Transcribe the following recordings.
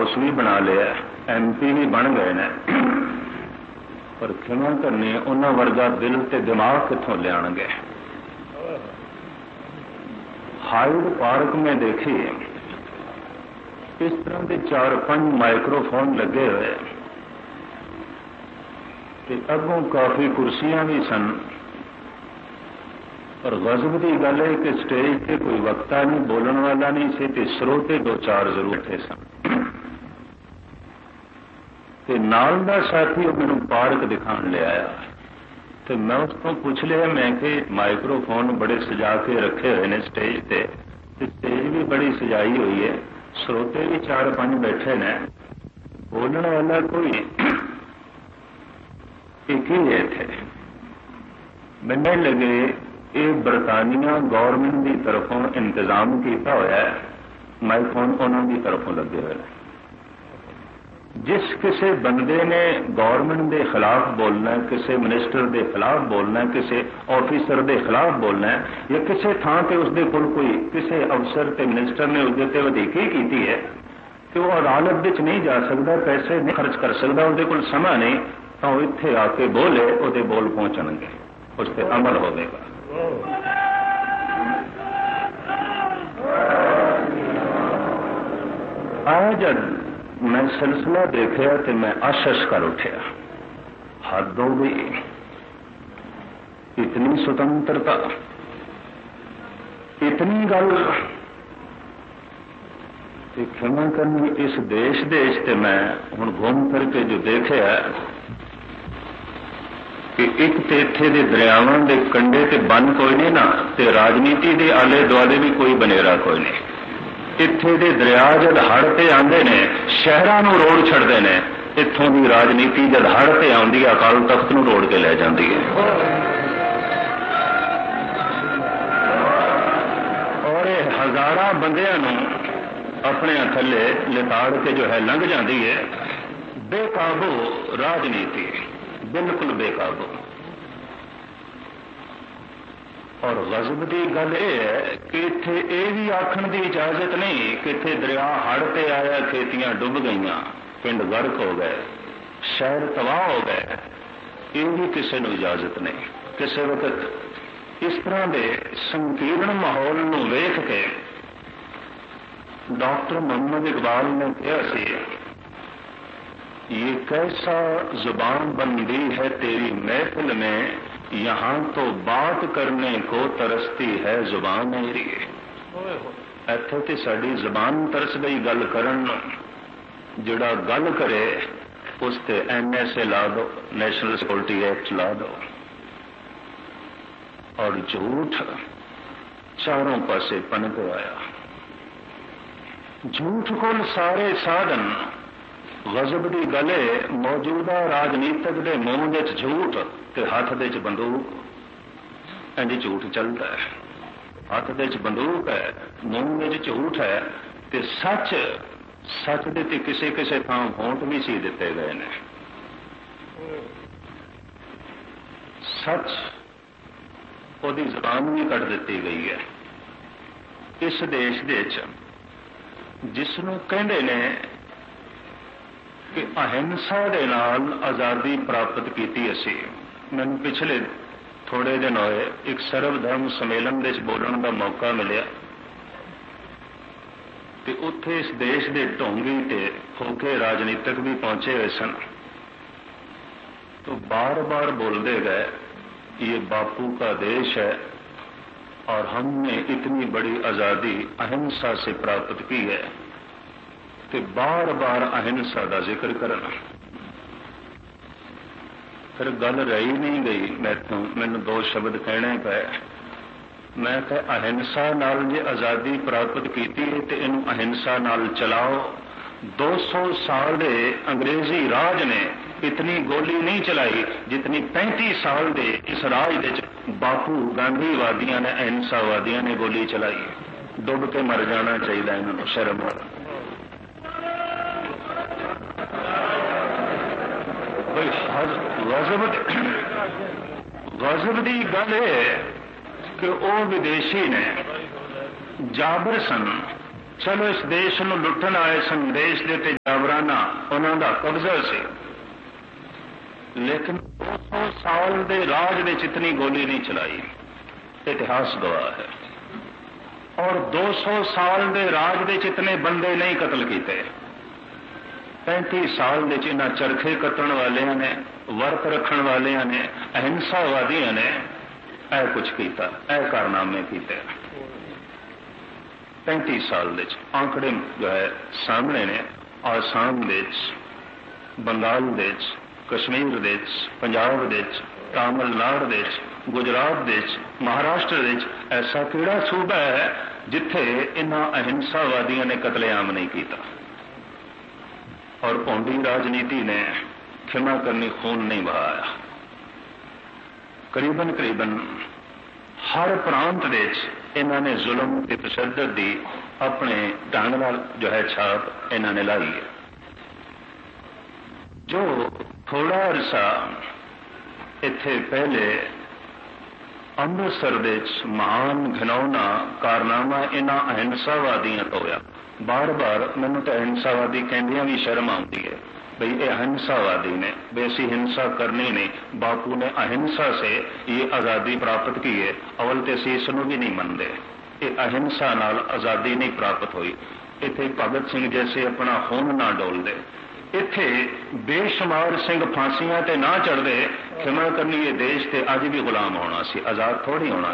House भी बना लिया, MP भी बन गए ने, पर खिमा करनी उन्होंने वर्गा दिल ते दिमाग कितों लियाणगे। हाइड पार्क में देखी इस तरह के 4-5 माइक्रोफोन लगे हुए, अगों काफी कुर्सियां भी सन, और गजब की गल है कि स्टेज पे कोई वक्ता नहीं, बोलने वाला नहीं से, ते स्रोते 2-4 जरूर थे सन। ते नाल दा साथी मैनू पार्क दिखाने ले आया, तो मैं उसको पूछ लिया, मैं कि माइक्रोफोन बड़े सजा के रखे हुए ने स्टेज पे, स्टेज भी बड़ी सजाई हुई है, स्रोते भी 4-5 बैठे ने, बोलने वाला कोई एक ही है थे। मैंने लगे ये बरतानिया गौरमेंट की तरफों इंतजाम किया होया है, माइक्रोफोन उन्होंने की तरफों लगे हुए हैं। जिस किसी बंदे ने गौरमेंट के खिलाफ बोलना है, किसी मिनिस्टर के खिलाफ बोलना है, किसी ऑफिसर के खिलाफ बोलना है, या किसी थां पर उसके कोई किसी अफसर ते मिनिस्टर ने उसके वधीकी की है कि वह अदालत विच नहीं जा सकता, पैसे नहीं खर्च कर सकता, उसके कोल समा नहीं, तो इत्थे आके बोले, वो बोल पहुंचणगे, उस पर अमल होगा। आज मैं सिलसिला देखा तो मैं आशश कर उठा, हद हो गई, इतनी स्वतंत्रता, इतनी गल क्षमा करनी इस देश से मैं हुण घूम फिर के जो देखा कि एक तो इत्थे दे दरियावां दे कंढे ते बन कोई नहीं ना, ते राजनीति दे आले दुआले भी कोई बनेरा कोई नहीं। इत्थे दे दरिया जद हड़ ते आंदे ने शहरां नूं रोड़ छड़दे ने, इत्थों दी राजनीति जद हड़ ते आउंदी है अकाल तख्त नूं रोड़ के लै जांदी है। और हजारां बंदियां नूं अपने थले लिताड़ के जो है लंघ जाती है। बेकाबू राजनीति, बिल्कुल बेकाबू। और गजब की गल यह है कि इत्थे यह भी आखण की इजाजत नहीं कि इत्थे दरिया हड़ ते आया, खेतियां डुब गईयां, पिंड गर्क हो गए, शहर तबाह हो गए, ये भी किसी को इजाजत नहीं। किसी वक्त इस तरह के संकीर्ण माहौल को वेख के डॉक्टर मोहम्मद इकबाल ने कहा सी, ये कैसा जुबान बंदी है तेरी महफिल में, यहां तो बात करने को तरसती है जुबान मेरी। इत्थे ते साडी जुबान तरस गई गल करन, जिहड़ा गल करे उस ते NSA ला दो, नेशनल सिक्योरिटी एक्ट ला दो। और झूठ चारों पासे पनप आया, झूठ को सारे साधन। गजब की गल है, मौजूदा राजनीतिक के मुंह में झूठ ते हाथ दे बंदूक, इंज झूठ चलता है। हाथ दे बंदूक है, मुंह में झूठ है, ते सच सच दे ते किसी किसी थां होंठ भी सी दिते गए ने। सच ओदी जुबान भी कट दी गई है। इस देश दे जिसनों कहते ने कि अहिंसा दे नाल आज़ादी प्राप्त की असी। मैंने पिछले थोड़े दिन होए एक सर्वधर्म सम्मेलन दे बोलने का मौका मिले, तो उत्थे इस देश के ढोंगी ते होके राजनीतिक भी पहुंचे हुए सन। तो बार बार बोलते गए, ये बापू का देश है और हमने इतनी बड़ी आज़ादी अहिंसा से प्राप्त की है, तो बार बार अहिंसा का जिक्र करना। फिर गल रही नहीं गई, मैनू 2 शब्द कहने पे। मैं कहा अहिंसा नाल जे आज़ादी प्राप्त की तो इनू अहिंसा नाल चलाओ। 200 साल के अंग्रेजी राज ने इतनी गोली नहीं चलाई जितनी 35 साल के इस राज दे बापू गांधीवादियों ने, अहिंसावादियों ने गोली चलाई। डुब के मर जाना चाहिए इन्होंने, शर्म। गजब की गल है कि वह विदेशी ने जाबिर सन, चलो इस देश में लुटन आए सन, देश के उत्ते जाबराना उन्हों का कब्जा से, लेकिन 200 साल के राज में इतनी गोली नहीं चलाई, इतिहास गवाह है। और 200 साल के राज में इतने बंदे नहीं कतल किए। 35 साल में इन्होंने चरखे कट्टण वालिया ने, वर्त रखण वालिया ने, अहिंसावादियों ने यह कुछ किया, यह कारनामे किए। 35 साल के आंकड़े जो है सामने ने। आसाम बंगाल कश्मीर पंजाब तमिलनाडु गुजरात महाराष्ट्र ऐसा किहड़ा सूबा है जिथे इन्हां अहिंसावादियों ने कतलेआम नहीं किया। और पौंडी राजनीति ने क्षमा करनी खून नहीं बहाया। करीबन हर प्रांत इन्हां ने जुल्म ते तशद्दुद दी अपने ढंग नाल जो है छाप इन्हां ने लाई है। जो थोड़ा अरसा इत्थे पहले अमृतसर महान घिनौना कारनामा इन्हां अहिंसावादियों तो होया। बार बार मैनू तो अहिंसावादी कहंदियां भी शर्म आती है, भाई ये अहिंसावादी ने, वैसी हिंसा करनी नहीं। बापू ने अहिंसा से ये आज़ादी प्राप्त की है। अवल तो असीं इसनूं भी नहीं मनते, ये अहिंसा नाल आज़ादी नहीं प्राप्त हुई। इत्थे भगत सिंह जैसे अपना खून ना डोलदे, इत्थे बेशुमार सिंह फांसियां ते ना चढ़ते। क्षमा करनी, ये देश ते अज भी गुलाम होना सी, आज़ाद थोड़ी होना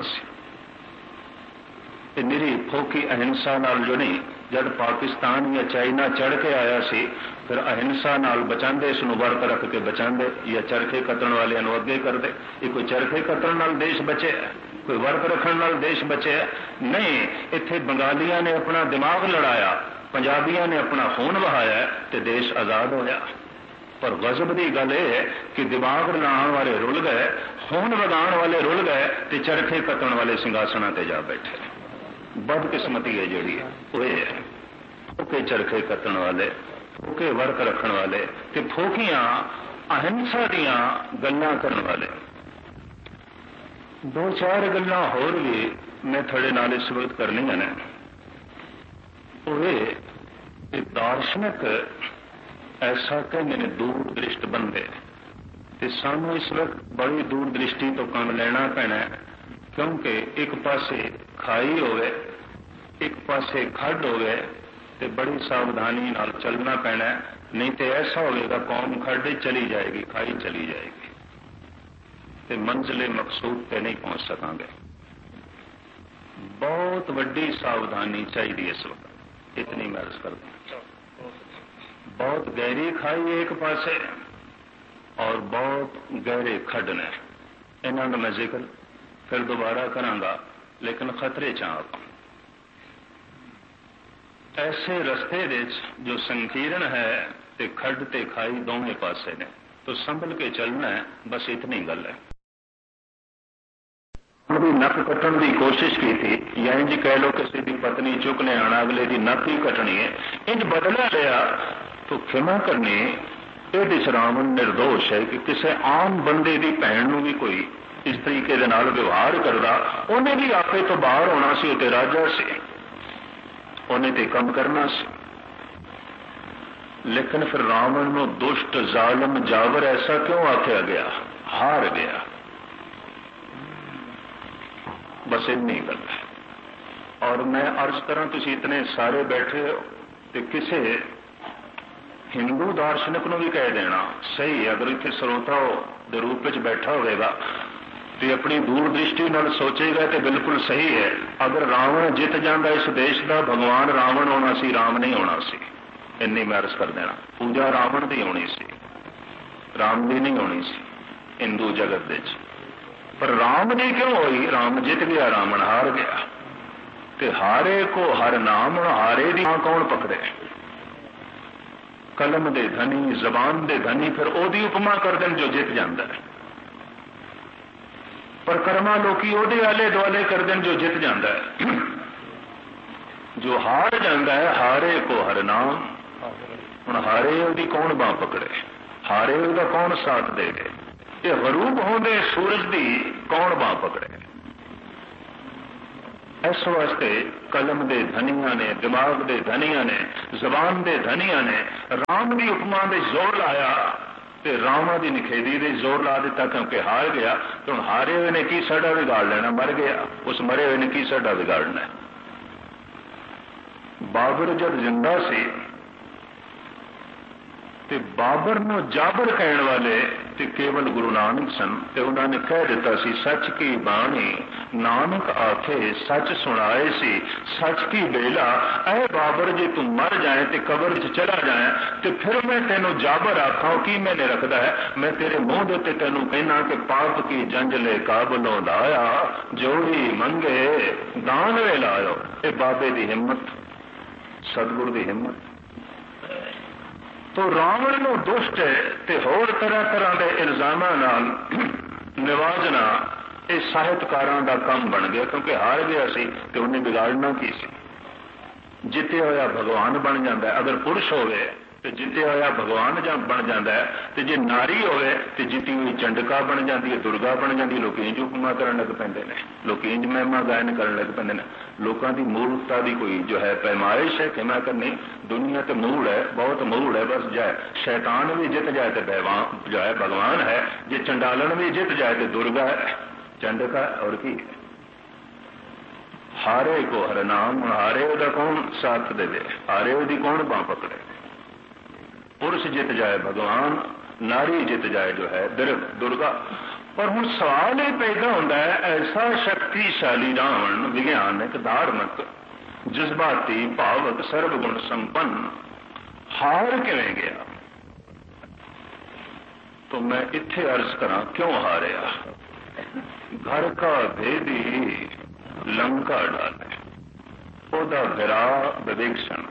सी। निरी फोकी अहिंसा नाल जो नहीं, जब पाकिस्तान या चाइना चढ़ के आया सी, फिर अहिंसा नाल बचाते, इसनूं वर्त रख के बचाते, या चरखे कतण वालियां नूं अगे करते। ये कोई चरखे कतण नाल देश बचे, कोई वर्त रखण नाल देश बचे नहीं। इत्थे बंगालियां ने अपना दिमाग लड़ाया, पंजाबियों ने अपना खून बहाया तो देश आज़ाद होया। पर गजब की गल है कि दिमाग लड़ाने वाले रुल गए, खून वगाने वाले रुल गए, तो चरखे कतण वाले सिंघासना ते जा बैठे। बदकिस्मती है जी, वो है फोके चरखे कतण वाले, फोके वर्क रखण वाले, ते फोकियां अहिंसा दियां गल्लां करन वाले। दो चार गल्लां होर भी मैं थोड़े नाल इस वक्त करनियां ने। दार्शनिक ऐसा कहते हैं दूरदृष्ट बंदे, ते सानू इस वक्त बड़ी दूरदृष्टि तो काम लेना पैना है, क्योंकि एक पासे खाई होवे, एक पासे खड्ड होवे, ते बड़ी सावधानी नाल चलना पैना है। नहीं तो ऐसा होगा कौम खड्ड चली जाएगी, खाई चली जाएगी, ते मंजिले मकसूद पे नहीं पहुंच सकांगे। बहुत वड्डी सावधानी चाहिए इस वक्त, इतनी मैं अर्ज करता हूं। बहुत गहरी खाई एक पासे और बहुत गहरे खड्ड ने, इन्हां दा मैं जिक्र फिर दोबारा करांगा, लेकिन खतरे च आ। ऐसे रस्ते जो संकीर्ण है ते खड्ड ते खाई दोवें पासे ने, तो संभल के चलना है, बस इतनी गल है। नक कट्टण की कोशिश की थी, या इंज कह लो किसी की पत्नी चुकने आना, अगले की नक ही कटनी है, इंज बदला लिया तो क्षमा करनी। ये रावण निर्दोष है कि किसी आम बंदे की भैन भी कोई इस तरीके के नाल व्यवहार करता, उन्हें भी आपे तो बाहर होना सी, उते राजा से उन्हें ते कम करना सी। लेकिन फिर रावण को दुष्ट जालम जावर ऐसा क्यों आख्या गया? हार गया, बस इतनी गल है। और मैं अर्ज करा, तुम इतने सारे बैठे हो, तो किसी हिंदू दार्शनिक को भी कह देना सही है, अगर इतने श्रोता के रूप में बैठा होगा तो अपनी दूरदृष्टि नाल सोचेगा तो बिल्कुल सही है। अगर रावण जित जाता इस देश का, भगवान रावण होना सी, राम नहीं होना सी। इन्नी मैं अर्ज कर देना, पूजा रावण की होनी सी, राम की नहीं होनी सी हिंदू जगत विच। पर राम जी क्यों हुई? राम जित गया, रावण हार गया। ते हारे को हर नाम, हारे दी कौन पकड़े? कलम दे धनी, जबान दे धनी, फिर ओदी उपमा कर देन जो जित जाता है। पर कर्मा लोकी ओदे आले दुआले कर देन जो जित जाता है। जो हार जाता है, हारे को हर नाम। हुण हारे ओदी कौन बांह पकड़े? हारे ओदा कौन साथ दे? ये गरूब होंदे सूरज दी कौन बांह पकड़े? इस वास्ते कलम के धनिया ने, दिमाग के धनिया ने, जबान के धनिया ने राम की उपमा दे जोर लाया ते रामा की निखेधी दे जोर ला दिता, क्योंकि हार गया। तो हम हारे हुए ने की साडा बिगाड़ लेना, मर गया, उस मरे हुए ने की साडा बिगाड़ना। बाबर जब जिंदा सी ते बाबर नूं जाबर कहण वाले ते केवल गुरु नानक सन, ते उन्होंने कह दिता सी सच की बाणी नानक आखे सच सुनाए सी सच की बेला। ऐ बाबर जे तू मर जाए ते कबर च चला जाए ते फिर मैं तेनों जाबर आखां की मैंने रखदा है। मैं तेरे मुंह दे उत्ते तेनों कहना कि पाप की जंजले काबलों लाया जोड़ी मंगे दान वे लायो। ये बाबे की हिम्मत, सतगुरु की हिम्मत। तो रावण नूं दुष्ट ते होर तरह तरह के इल्जामां नाल निवाजना ये साहित्यकारां दा काम बन गया, क्योंकि हार गया सी ते उन्हें बिगाड़ना की सी। जित्या होया भगवान बन जाता है, अगर पुरुष होवे ते जित्या होया भगवान बन जाता है, ते जे नारी होवे ते जिती हुई चंडिका बन जाती है, दुर्गा बन जाती है। लोग इंज उपमा करन लग पैंदे ने, लोग इंज महिमा गायन करन लग पैंदे ने। लोगों की मूर्खता की कोई जो है पैमाइश है कि मैं करनी दुनिया तो मूल है, बहुत मूल है। बस जाए शैतान भी जित जाए तो जो है भगवान है, जे चंडालन भी जित जाए तो दुर्गा है, चंडिका और की। हारे को हरनाम, हारे दा कौन साथ देवे, हारे दी कौन बां पकड़े। पुरुष जित जाए भगवान, नारी जित जाए जो है दुर्गा। पर हुण सवाल यह पैदा होता है, ऐसा शक्तिशाली रावण विज्ञानक धार्मिक जज्बाती भावक सर्वगुण संपन्न हार किवें गया। तो मैं इत्थे अर्ज करा क्यों हारिया। घर का भेदी लंका डाले, ओदा विरा विवेक्षण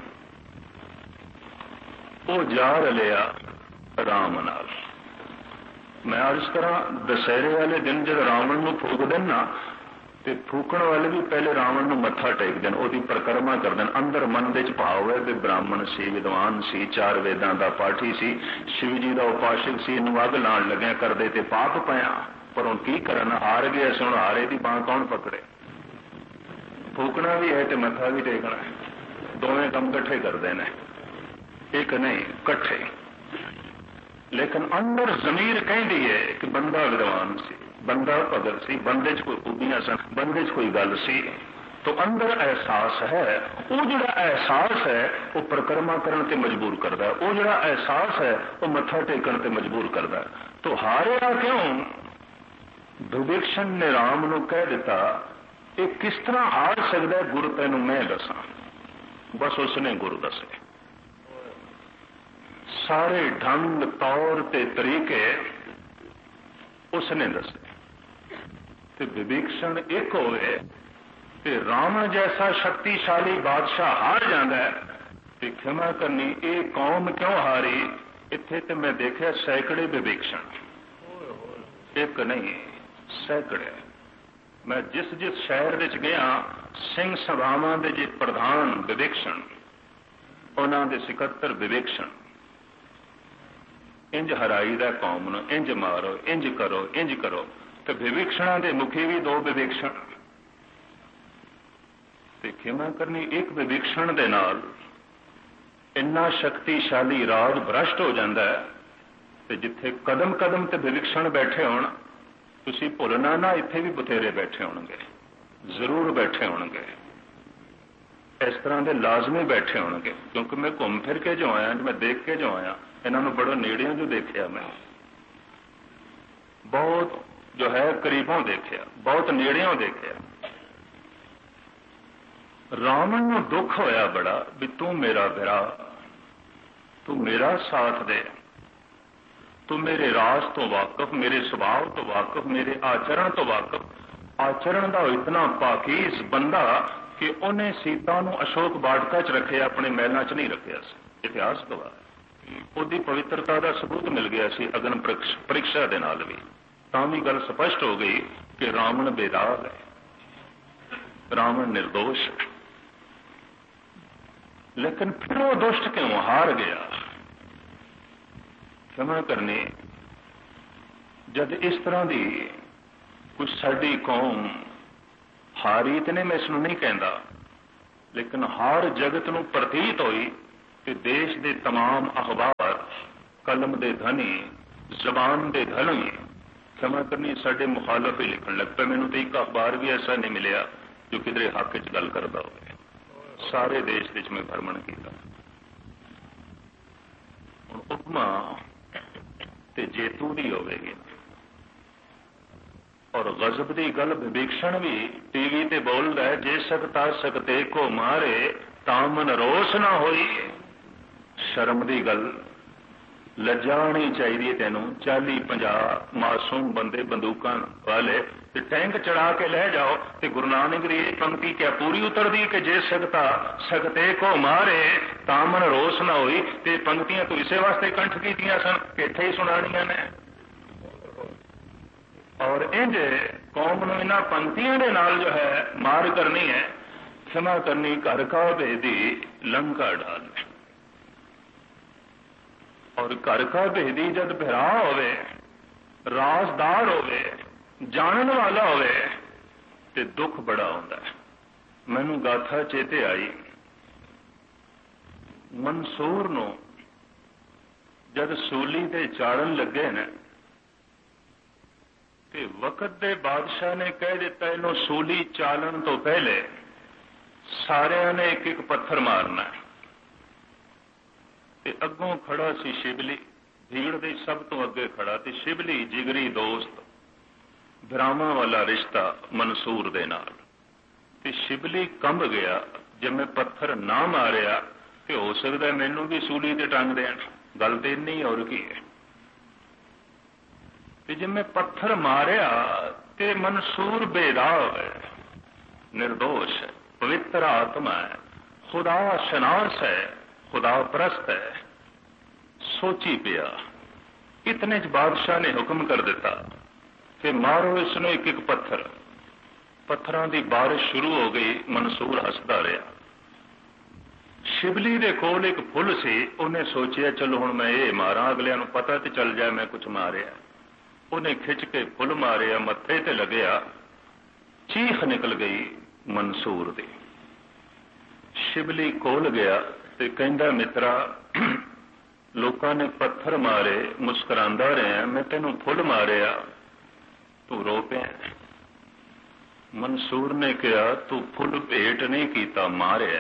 वो जा रलिया राम नाल। मैं अर्ज करा दशहरे वाले दिन जब रावण नूं फूक देना ते फूकण वाले भी पहले रावण नूं मत्था टेक देन, ओदी परिक्रमा कर देन। अंदर मन दे च भाव है कि ब्राह्मण सी, विद्वान सी, 4 वेदां दा पाठी सी, शिव जी दा उपासक सी, इनूं अग लाण लग्या करदे ते पाप पाया। पर हुण की करन, हार गया सी, हुण हारे दी बांह कौन पकड़े। फूकना भी है ते मत्था भी टेकना है, दोवें काम इकट्ठे करदे ने, एक नहीं इकट्ठे। लेकिन अंदर जमीर कहती है कि बंदा विद्वान सी, बंदा भगत सी, बंदे च कोई खूबियां सन, बंदे च कोई गल सी। तो अंदर एहसास है, वो जो एहसास है वो परिक्रमा करने ते मजबूर करता है, वो जो एहसास है वो मत्था टेकन ते मजबूर करता है। तो हारिया क्यों। विवेक्षण ने राम नूं कह दिता ये किस तरह हार सकता है, गुरु तैनूं मैं दसां। बस उसने गुरु दसे सारे ढंग तौर ते तरीके उसने दसे। ते विवेक्षण एक होवे ते रावण जैसा शक्तिशाली बादशाह हार जाता है। ते क्षमा करनी ये कौम क्यों हारी। इत्थे ते मैं देखा सैकड़े विवेक्षण, एक नहीं सैकड़े। मैं जिस जिस शहर विच गया सिंह सभावां दे जे प्रधान विवेक्षण, उन्हां दे सिकत्तर विवेक्षण, इंज हराई दा कौम नूं, इंज मारो, इंज करो, इंज करो। तो विवेक्षणा दे मुखी भी 2 विवेक्षण। ते क्षमा करनी एक विवेक्षण दे नाल इन्ना शक्तिशाली राज भ्रष्ट हो जाता है। ते जिथे कदम कदम ते विवेक्षण बैठे होण, तुसीं भुलना ना इत्थे भी बथेरे बैठे होणगे, जरूर बैठे होणगे, इस तरह के लाजमी बैठे होणगे। क्योंकि मैं घूम फिर के जो आया, मैं देख के जो आया, इन्हों बड़ा नेड़ियों जो देखा, मैं बहुत जो है करीबों देखा, बहुत नेड़ियों देखा। रावण नूं दुख होया बड़ा भी तू मेरा विरा, तू मेरा साथ दे, तू मेरे राज तो वाकफ, मेरे स्वभाव तो वाकफ, मेरे आचरण तो वाकफ। आचरण का इतना पाकीज बंदा कि उन्हें सीता नूं अशोक बाटका च रखे, अपने महलों च नहीं रखा। इतिहास गवाह उसकी पवित्रता का सबूत मिल गया सी अग्न परीक्षा के नाल भी। तां भी गल स्पष्ट हो गई कि रावण बेदाग है, रावण निर्दोष है। लेकिन फिर वो दुष्ट क्यों हार गया। क्षमा करनी, जब इस तरह की कुछ साडी कौम हारी तो नहीं, मैं इसनूं नहीं कहता, लेकिन हार जगत नूं प्रतीत होई कि देश के तमाम अखबार कलम के धनी, जबान के धनी, क्षमा करनी साडे मुखालफ ही लिखण लग पे। मैनूं तो एक अखबार भी ऐसा नहीं मिलिया जो किधरे हक च गल करदा होवे। सारे देश विच मैं भ्रमण किया। हुण उपमा ते जेतू दी होवेगी और गजब की गल विवेक्षण भी टीवी ते बोलदा है, जे सकता सकते को मारे तामन रोस ना होई। शर्म की गल, लज्जा होनी चाहिए तेनों। 40-50 मासूम बंदे बंदूकां वाले ते टैंक चढ़ा के ले जाओ ते गुरु नानक की पंक्ति क्या पूरी उतरदी कि जे सकता सकते को मारे तामन रोस ना होई। ते पंक्तियां तो इसे वास्ते कंठ कीतियां सन कि इत्थे ही सुनाणियां ने। और इंज कौम नूं इन्हां पंक्तियां दे नाल जो है मार करनी है। क्षमा करनी घर का भेदी लंका डाल, और घर का भेदी जब भरा होवे, राजदार होवे, जानन वाला होवे ते दुख बड़ा होंदा है। मैनूं गाथा चेते आई, मंसूर नूं जब सूली ते चाड़न लगे ने ते वक्त दे बादशाह ने कह दिता इन्हों सूली चालन तो पहले सारिਆਂ ने एक एक पत्थर मारना है। ते अगों खड़ा सी शिबली, भीड़ दे सब तो अगे खड़ा ते शिबली जिगरी दोस्त, भरावां वाला रिश्ता मंसूर दे नाल। ते शिबली कंब गया, जब मैं पत्थर ना मारिया तो हो सकता है मैनू भी सूली ते टंग देण। गल तो इन्नी और की है। ते जब मैं पत्थर मारिया ते मंसूर बेदाग है, निर्दोष है, पवित्र आत्मा है, खुदा शनास है, खुदा परस्त है। सोची पिया, इतने च बादशाह ने हुक्म कर दिता कि मारो इसनों एक एक पत्थर। पत्थरों की बारिश शुरू हो गई। मंसूर हसदा रहा। शिबली दे कोल एक फुल सी, उन्हें सोचिया चलो हुण मैं ये मारा, अगलियां नूं पता तो चल जाए मैं कुछ मारिया। उन्हें खिंच के फुल मारिया, मत्थे ते लगया, चीख निकल गई मंसूर दी। शिबली कोल गया ते कहंदा मित्रा, लोगों ने पत्थर मारे, मुस्कुरांदा रहा, मैं तेनों फुल मारिया, तू रो पिया। मंसूर ने कहा तू फुल भेंट नहीं किया, मारिया।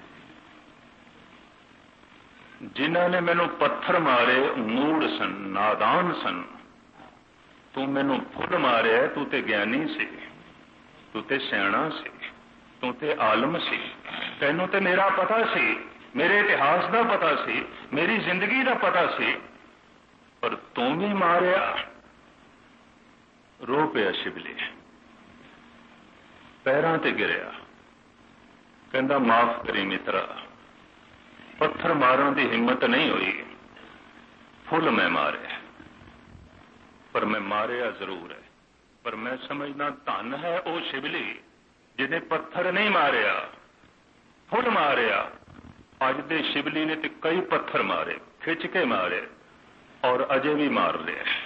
जिन्हों ने मैनू पत्थर मारे मूड सन, नादान सन, तू मैनू फुल मारिया, तू ते ज्ञानी सी, तू ते सियाणा सी, तू ते आलम सी, तैनू ते मेरा पता सी, मेरे इतिहास का पता सी, मेरी जिंदगी का पता सी, पर तू भी मारिया। रो पिया शिबली, पैरों ते गिरिया, कहंदा माफ करी मित्रा, पत्थर मारन की हिम्मत नहीं हुई, फुल मैं मारे, पर मैं मारिया जरूर है। पर मैं समझना धन है वो शिबली जिन्हें पत्थर नहीं मारिया, फुल मारिया। अज दे शिबली ने तो कई पत्थर मारे, खिंच के मारे, और अजे भी मार रहे।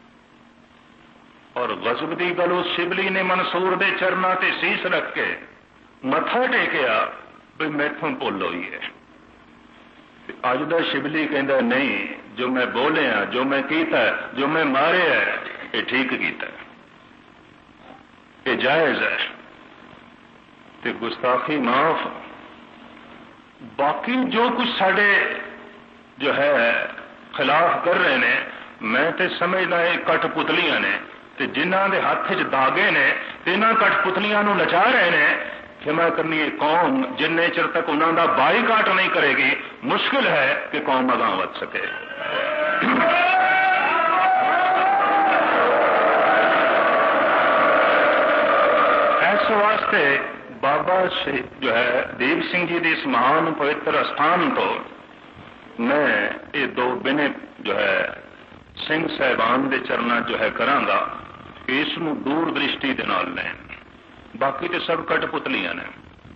और गजब की गल, उस शिबली ने मंसूर दे चरना ते सीस रख के मथा टेकिया भी मैथों भुल हुई है। अज दा शिबली कहता नहीं, जो मैं बोलिया, जो मैं कीता, जो मैं मारे है, ये ठीक कीता, ये जायज है, ते गुस्ताखी माफ। बाकी जो कुछ साडे जो है खिलाफ कर रहे ने, मैं तो समझदा ये कठपुतलियां ने, ते जिन्हां दे हत्थ च दागे ने, इन्हां कठपुतलियां नूं नचा रहे ने। क्षमा करनी है कौम जिन्ने चिर तक उन्हां दा बाईकाट नहीं करेगी, मुश्किल है कि कौम अगां वध सके। इस वास्ते बाबा जो है देव सिंह जी के इस महान पवित्र स्थान तो मैं ये दो बिने जो है सिंह साहबान के चरणा जो है करांगा कि इसनूं दूर दृष्टि दे नाल लैण। बाकी तो सब कठपुतलियां ने।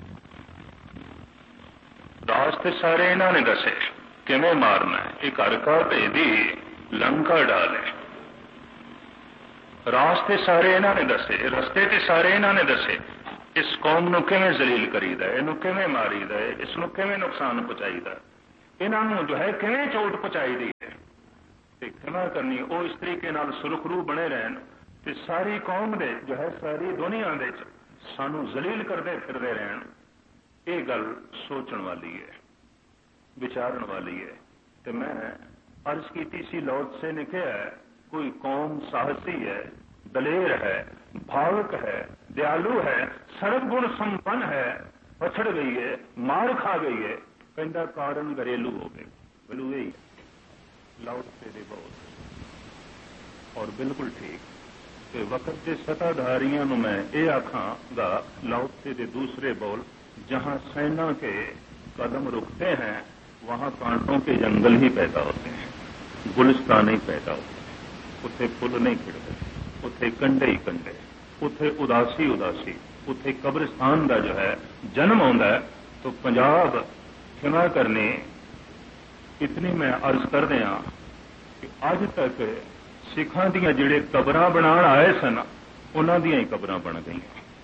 रास्ते सारे इन्हों ने दसे किवें मारना है। एक घर का भेदी लंका डाले, रास्ते सारे इन्हों ने दसे, रस्ते ते सारे इन्हों ने दसे। इस कौम नूं किवें जलील करीदा है, इहनूं किवें मारीदा है, इसनूं किवें नुकसान पहुंचाईदा, इन्हां जो है किवें चोट पहुंचाईदी है। ते खिमा करनी वो इस तरीके नाल सुरखरू बने रहन ते सारी कौम दे जो है सारी दुनिया दे सानू जलील करते फिरते रहन। ये गल सोचण वाली है, विचारण वाली है। तो मैं अर्ज की सी लौट से ने कहा है, कोई कौम साहसी है, दलेर है, भावुक है, दयालु है, सर्वगुण संपन्न है, पछड़ गई है, मार खा गई है, कहता कारण घरेलू हो गए। बोलू यही लाउड से दे बहुत और बिल्कुल ठीक। तो वक्त के सत्ताधारियों को मैं ये आखांगा लाउड से दे दूसरे बोल, जहां सेना के कदम रुकते हैं वहां कांटों के जंगल ही पैदा होते हैं, गुलिस्तान ही पैदा होते हैं। उत्थे फुल नहीं खिड़ते, उत्थे कंडे ही कंडे, उत्थे उदासी उदासी, उत्थे कब्रिस्तान का जो है जन्म आता है। तो पंजाब क्षमा करनी इतनी मैं अर्ज कर दिया कि अज तक सिखां दियां जिहड़े कबरां बनाण आए सन उन्हां दियां ही कबरां बन गई।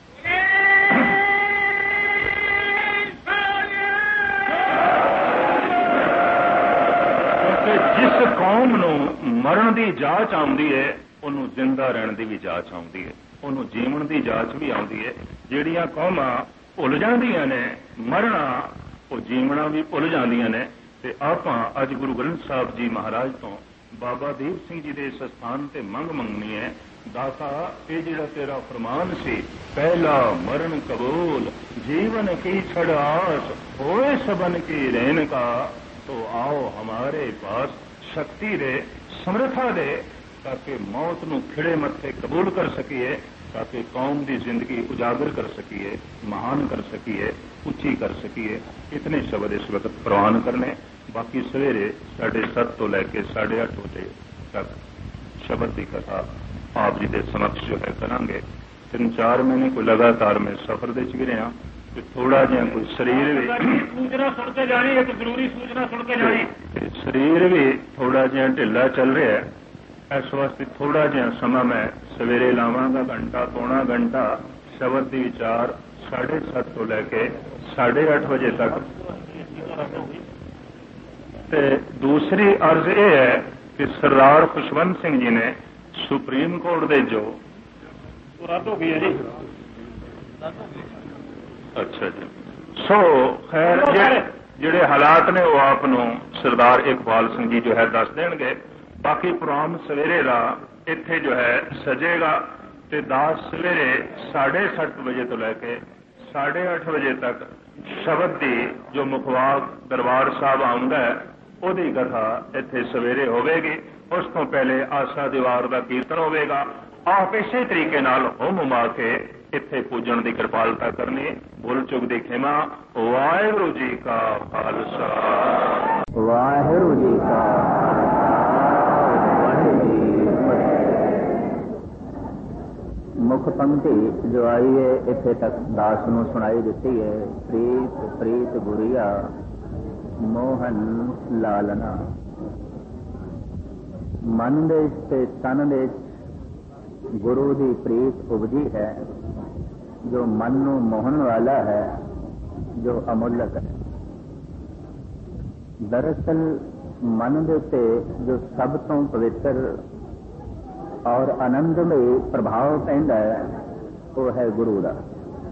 जिस कौम नूं मरण की जांच आउंदी है उन्होंने जिंदा रहने की भी जांच आउंदी है, उन्होंने जीवन की जांच भी आउंदी है। जिहड़ियां कौमां भुल जांदियां ने मरना, वो जीवना भी भुल जांदियां ने। ते आपां अज गुरु ग्रंथ साहब जी महाराज तो बाबा दीप सिंह जी के इस स्थान से मंग मंगनी है, दाता ये जिहड़ा तेरा फरमान सी, पहला मरण कबूल जीवन की छड़ आस होए सबन की रहन का, तो आओ हमारे पास शक्ति दे, समर्था दे, ताकि मौत नूं खिड़े मत्थे कबूल कर सकीए, ताकि कौम की जिंदगी उजागर कर सकीए, महान कर सकीए, उच्ची कर सकीए। इतने शब्द इस वक्त प्रवान करने। बाकी सवेरे 7:30 तो लैके 8:30 बजे तक शब्द की कथा आप जी के समक्ष जो है करांगे। 3-4 महीने को लगातार मैं सफर दे च रहा, थोड़ा जिहा कोई शरीर भी सूचना सुन के जानी है, तो जरूरी सूचना सुन के जानी, शरीर भी थोड़ा जिहा ढिला चल रहा है। इस वास्ते थोड़ा जिहा समा मैं सवेरे लावांगा, घंटा पौना घंटा शब्द की विचार 7:30 तो लैके 8:30 बजे तक। ते दूसरी अर्ज यह है कि सरदार खुशवंत सिंह जी ने सुप्रीम कोर्ट दे जो रद्द हो गई है जी। अच्छा जी, सो खैर जिहड़े हालात ने वो आप सरदार इकबाल सिंह जी जो है दस देंगे। बाकी प्रोग्राम सवेरे का इत्थे जो है सजेगा ते दास सवेरे 7:30 बजे तो लैके 8:30 बजे तक शब्द की जो मुखवाक दरबार साहब आउंदा है उहदी कथा इत्थे सवेरे होवेगी। उस तो पहले आशा दीवार का कीर्तन होवेगा। आप इसे तरीके नाल हुम हुमा के इत्थे पूजन की कृपालता करनी। भुल चुक दी खिमा। वाहिगुरू जी का खालसा, वाहिगुरू जी का मुख पंक्ति जो आई है इत्थे तक दास नूं सुनाई दिती है। प्रीत प्रीत गुरिया मोहन लालना, मन दे ते तन दे गुरु की प्रीत उपजी है, जो मन नूं मोहन वाला है, जो अमुल्यक है। दरअसल मन दे ते जो सब तो पवित्र और आनंदमय प्रभाव पैंदा है वो है गुरु का।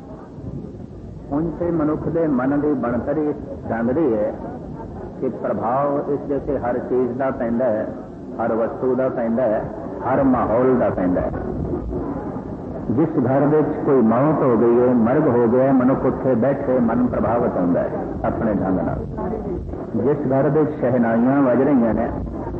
उनसे मनुख के मन की बनतर ढंग है कि प्रभाव इस जैसे हर चीज का पैंदा है, हर वस्तु का पैंदा है, हर माहौल का पैंदा है। जिस घर में कोई मौत हो गई है, मर्ग हो गया, मनुख उत्थे बैठे मन प्रभावित होता है अपने ढंग नाल। जिस घर में शहनाइयां वज रही ने,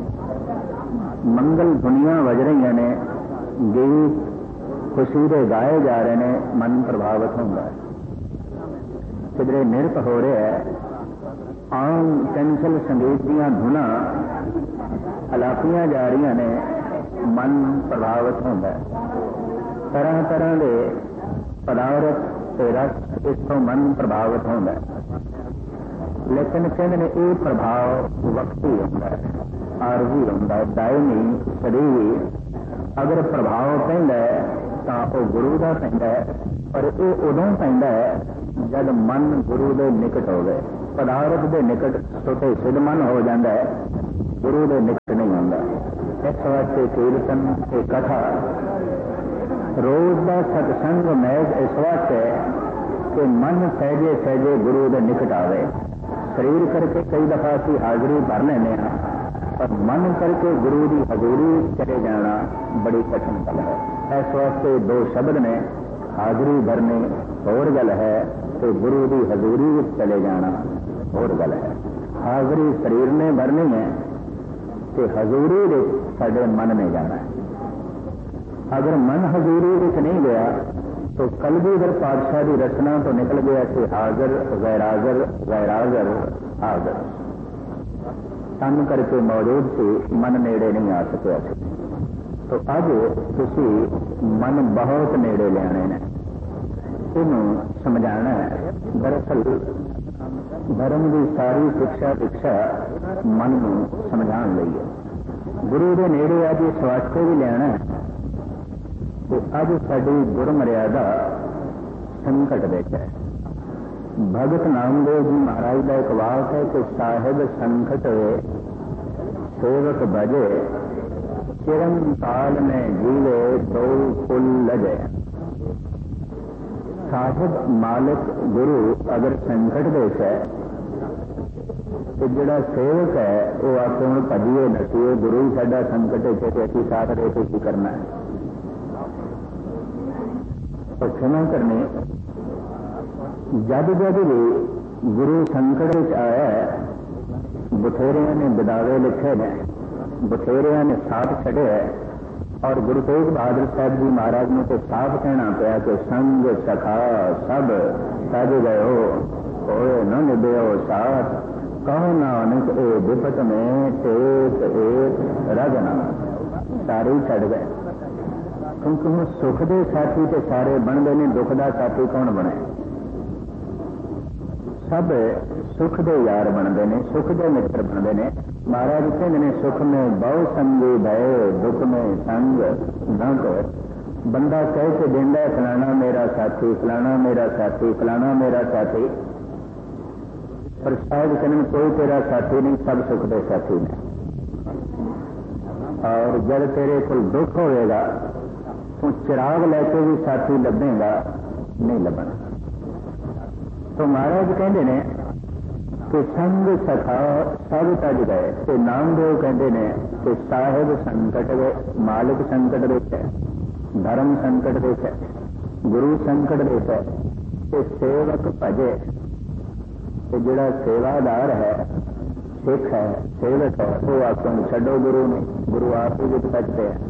मंगल धुनियां वज रही ने, गीत खुशी दे गाए जा रहे हैं, मन प्रभावित होता है। किधरे निरत हो रहा है, आम चंचल संगीत दियां धुना अलापियां जा रही ने, मन प्रभावित होता है। तरह तरह के पदार्थ ते रस इसको मन प्रभावित होता है। लेकिन कहते ने ये प्रभाव वक्ती होता है, आरजी होता है, दायमी शरीर। अगर प्रभाव पैंदा है तो वह गुरु का पैंदा है, पर यह उदों पैंदा है जब मन गुरु के निकट हो गए। पदार्थ के निकट छोटे सिद्ध मन हो जाता है, गुरु के निकट नहीं आता। इस वास्ते कीर्तन ते कथा रोज का सत्संग महज इस वास्ते कि मन सहजे सहजे गुरु के निकट आवे। शरीर करके कई दफा असी हाजरी भर लेने हैं, पर मन करके गुरु की हजूरी चले जाना बड़ी कठिन गल है। इस वास्ते दो शब्द ने, हाजरी भरनी होर गल है तो गुरु की हजूरी चले जाना होर गल है। हाजरी शरीर ने भरनी है तो हजूरी साडे मन ने जाना है। अगर मन हजूरी नहीं गया तो कलगीधर पातशाह की रचना तो निकल गया कि हाजर गैराजर गैराजर हाजर। तन करके मौजूद से मन नेड़े नहीं आ सकिया। तो अज तुसी मन बहुत नेड़े लियाने ने, इनू समझाना है। दरअसल धर्म की सारी शिक्षा दीक्षा मन को समझाने लई है। गुरु के नेड़े अज इस वास्ते भी लियाना है कि अज साडी गुरमर्यादा संकट विच है। भगत नामदेव जी महाराज का एक वाक है कि साहिब संकट वे सेवक भजे, चिरम काल में जीवे दो कुल लजे। साहिब मालिक गुरु अगर संकट देश है तो जड़ा सेवक है वो आके हम भजिए नसीए, गुरु ही साडा संकट है तो असी साथ रह के की करना है। तो क्षमा करनी, जब जब भी गुरु संकट आया है, बथेरिया ने बिदावे लिखे ने, बथेरिया ने साथ छड़े है। और गुरु तेग बहादुर साहब जी महाराज ने तो साफ कहना पाया कि संग सखा सब सज गयो, न निभ्यो साथ, कहो नानक ए विपत में टेक एक रजना। सारे ही छड़ गए, क्योंकि हम सुख के साथी तो सारे बनते हैं, दुख का साथी कौन बने? सब सुख के यार बनते हैं, सुख के मित्र बनते हैं। महाराज कहते हैं सुख में बहु संगी भय, दुख में संग न कर। बंदा कह के देंदा फलाना मेरा साथी, फलाना मेरा साथी, फलाना मेरा साथी, पर शायद कहने कोई तेरा साथी नहीं, सब सुख के साथी ने। और जब तेरे को दुख होगा तो चिराग लेके भी साथी लभेगा नहीं लभना। तो महाराज कहते ने कि संग सखा सब तज गए। तो नामदेव कहते ने कि साहिब संकट गए, मालिक संकट देश है, धर्म संकट देश है, गुरु संकट देश है, तो सेवक भजे। तो जड़ा सेवादार है, सिख है, सेवक है, वो आपको छो गुरु ने, गुरु आप ही विच बचते हैं।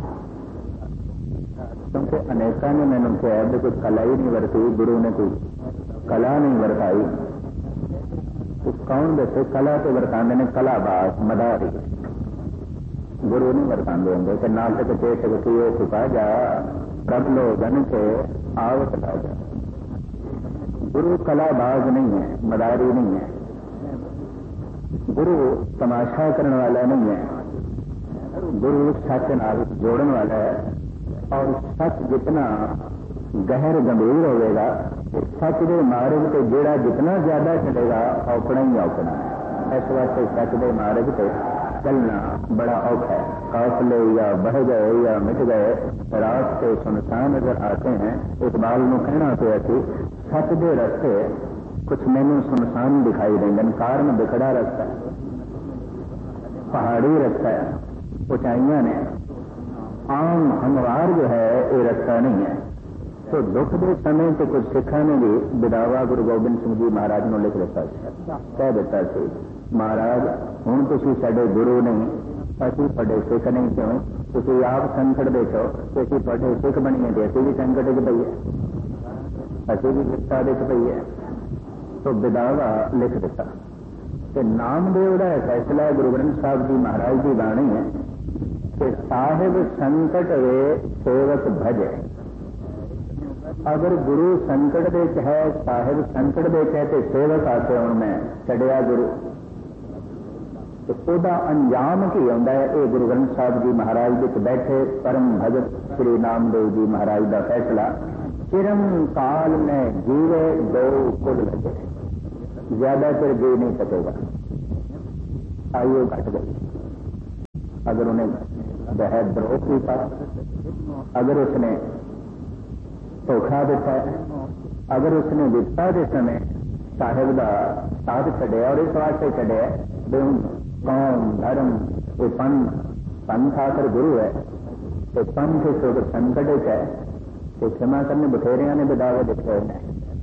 क्योंकि अनेकों ने मैंने कहा कि कोई कला ही नहीं वरती, गुरु ने कोई कला नहीं वरताई। तो कौन दसे कला तो वरतांदे ने कलाबाज मदारी, गुरु नहीं वरतांदे होंगे कि नाटक चेटक किए चुका जा प्रभ लोगन के आवत राजा। गुरु कलाबाज नहीं है, मदारी नहीं है, गुरु तमाशा करने वाला नहीं है, गुरु सच नाल जोड़न वाला है। और सच जितना गहर गंभीर होगा, सच के मार्ग से जेड़ा जितना ज्यादा चलेगा औकड़ा ही औकड़ा है। इस वास्ते सच के मार्ग से चलना बड़ा औखा है। काफले या बह गए या मिट गए, रास्ते सुनसान नजर आते हैं। इकबाल को कहना पिया कि सच के रस्ते कुछ मैनू सुनसान दिखाई देंगे, कारण बिखड़ा रास्ता है, पहाड़ी रास्ता है, ऊंचाइयां ने, आम हमवार जो है ये रास्ता नहीं है। तो दुख के समय तो कुछ सिखा ने भी बिदावा गुरु गोबिंद सिंह जी महाराज ने लिख दिता, कह दिता सी महाराज हुण तुसीं साडे गुरु नहीं, असीं तुहाडे सिख नहीं, क्यों तुसीं आप संकट दे छो तो असीं तुहाडे सिख बणीए ते असीं भी संकट च पईए, असीं भी विपता दे च पईए। तो बिदावा लिख दिता। ते नामदेव का फैसला है, गुरु ग्रंथ साहब जी महाराज की बाणी है कि साहिब संकट वे सेवक भजे। अगर गुरु संकट देच है, साहिब संकट देच है, तो सेवक आके हूं मैं छड़िया गुरु, तो ओदा अंजाम की आंदा है। ये गुरु ग्रंथ साहब जी महाराज विच बैठे परम भगत श्री नामदेव जी महाराज का फैसला चिरम काल में जीवे दो कुल लगे, ज्यादा चिर जी नहीं सकेगा, आयु घट गई। अगर उन्हें वह द्रोह किया, अगर उसने धोखा दिता, अगर उसने विपता के समय साहिब का साथ छड़िया और इस वास्ते छड़िया भी हूँ कौम धर्म ये पंथ आकर गुरु है, तो पंथ इस संकट है, तो क्षमा करने बथेरिया ने बिदावे लिखे हैं।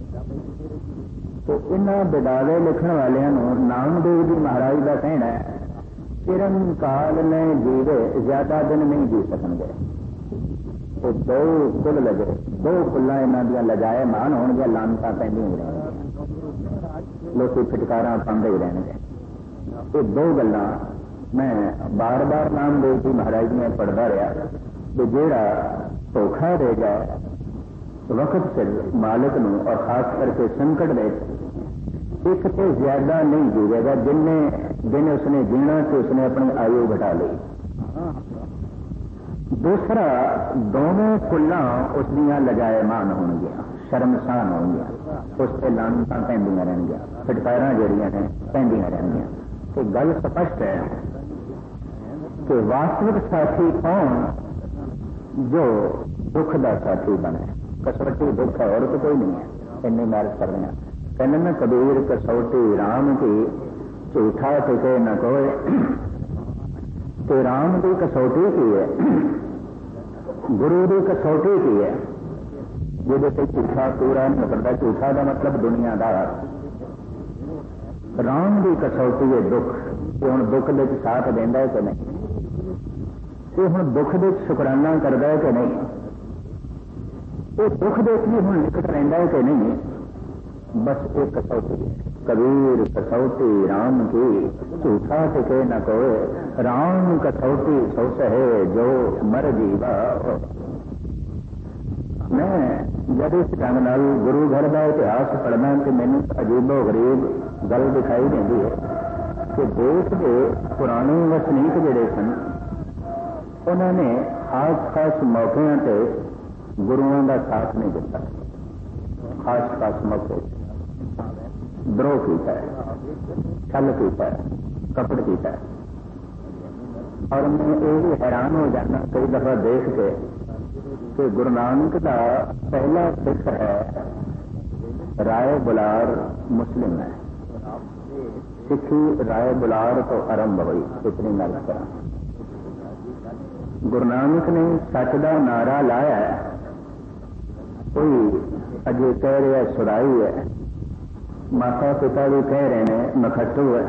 तो इन्होंने बिदावे लिखण वालों नामदेव जी महाराज का कहना है, चिरम काल में जीवे ज्यादा दिन नहीं जी सकेंगे। तो दो कुल लगे, दो कुल्ला इन्हों दी लजाए मान होंगे, लानता पैंदियां ही रहेंगे, लोग फिटकारा पाते ही रहेंगे। ये दो गल्लां मैं बार बार नामदेव जी महाराज ने पढ़ता रहा कि जेड़ा धोखा देगा वक्त से मालिक नूं और खास करके संकट दे, एक तो ज्यादा नहीं जीवेगा, जिन्हें दिन उसने जीना तो उसने अपनी आयु घटा ली। दूसरा दोनों कुल्ला उसदियां लजायमान होंगियां, शर्मसान होंगियां, उस पर लानतां पैंदियां रहणगियां, फटकारां जड़ियां ने पैंदियां रहणगियां। तो गल स्पष्ट है कि वास्तविक साथी कौन जो दुख का साथी बने। कसौटी दुख है और तो कोई नहीं है, इन्नी मैरिज कर रहे हैं। कहने में कबीर कसौटी राम की, झूठा टिके न कोई, तो राम की कसौटी की है, गुरु की कसौटी की है, जिहदे ते झूठा पूरा नहीं करता। झूठा का मतलब दुनियादार। राम की कसौटी है दुख, कि हुण दुख दे साथ देंदा है कि नहीं, ये हुण दुख दे शुकराना करता है कि नहीं, ये दुख दे भी हुण निकट रहिंदा है कि नहीं। बस एक कसौटी है, कबीर कसौटी राम की, झूठा टिके न कोई, राम कसौटी सो सहे जो मर जीवा। मैं जब इस ढंग नाल गुरु घर का इतिहास पढ़ना तो मैंने अजीबो गरीब गल दिखाई देती है कि देश के पुराने वसनीक जिहड़े सन, उन्होंने खास खास मौकों पर गुरुओं का साथ नहीं दिता। खास खास मौके द्रोह किया है, छल किया है, कपट किया है। और मैं ये भी हैरान हो जाना कई दफा देख के कि गुरु नानक का पहला सिख है राय बुलार मुस्लिम है। सिखी राय बुलार तो आरंभ हुई, इतनी गल करा। गुरु नानक ने सच का नारा लाया है, कोई अजे कह रहा है सुराई है, माता पिता भी कह रहे हैं मखट्टू है,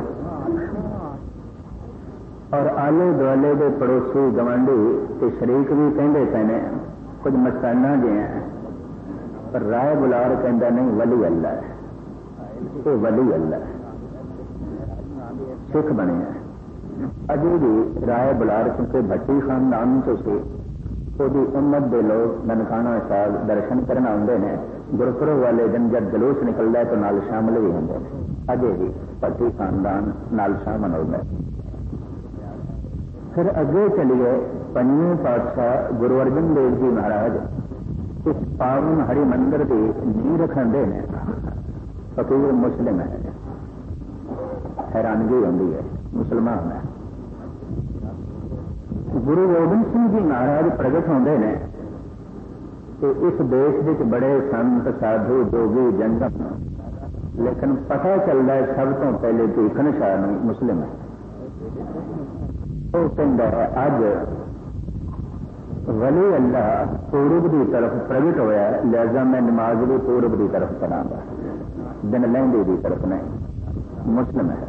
और आले दुआले के पड़ोसी गवांढी के शरीक भी कहते पे ने कुछ मस्ताना जे हैं, पर राय बुलार कहता नहीं वली अल्लाह है, ये वली अल्लाह है, सिख बने हैं। अजे भी राय बुलार क्योंकि भट्टी खानदान तो से ਉਹਦੀ उम्मत के लोग ननकाना साहब दर्शन करना आते हैं। गुरपुरब वाले दिन जब जलूस निकलता है तो नाल शामिल भी होंगे। अजे भी भट्टी खानदान नाल शामिल होता है। फिर अगे चलिए, पंजवें पातशाह गुरु अर्जन देव जी महाराज इस पावन हरि मंदिर की नींह रखते हैं। फकीर मुस्लिम है, हैरानगी होती है, मुसलमान है। गुरु गोबिंद सिंह जी महाराज प्रगट होते हैं कि इस देश में बड़े संत साधु जोगी जंगम, लेकिन पता चलता है सब तो पहले भीखन शाह मुस्लिम है। वो कहता है अज वली अल्लाह पूरब की तरफ प्रगट होया, लिहाजा मैं नमाज भी पूरब की तरफ करांगा, दिन लहंदे की तरफ नहीं। मुस्लिम है।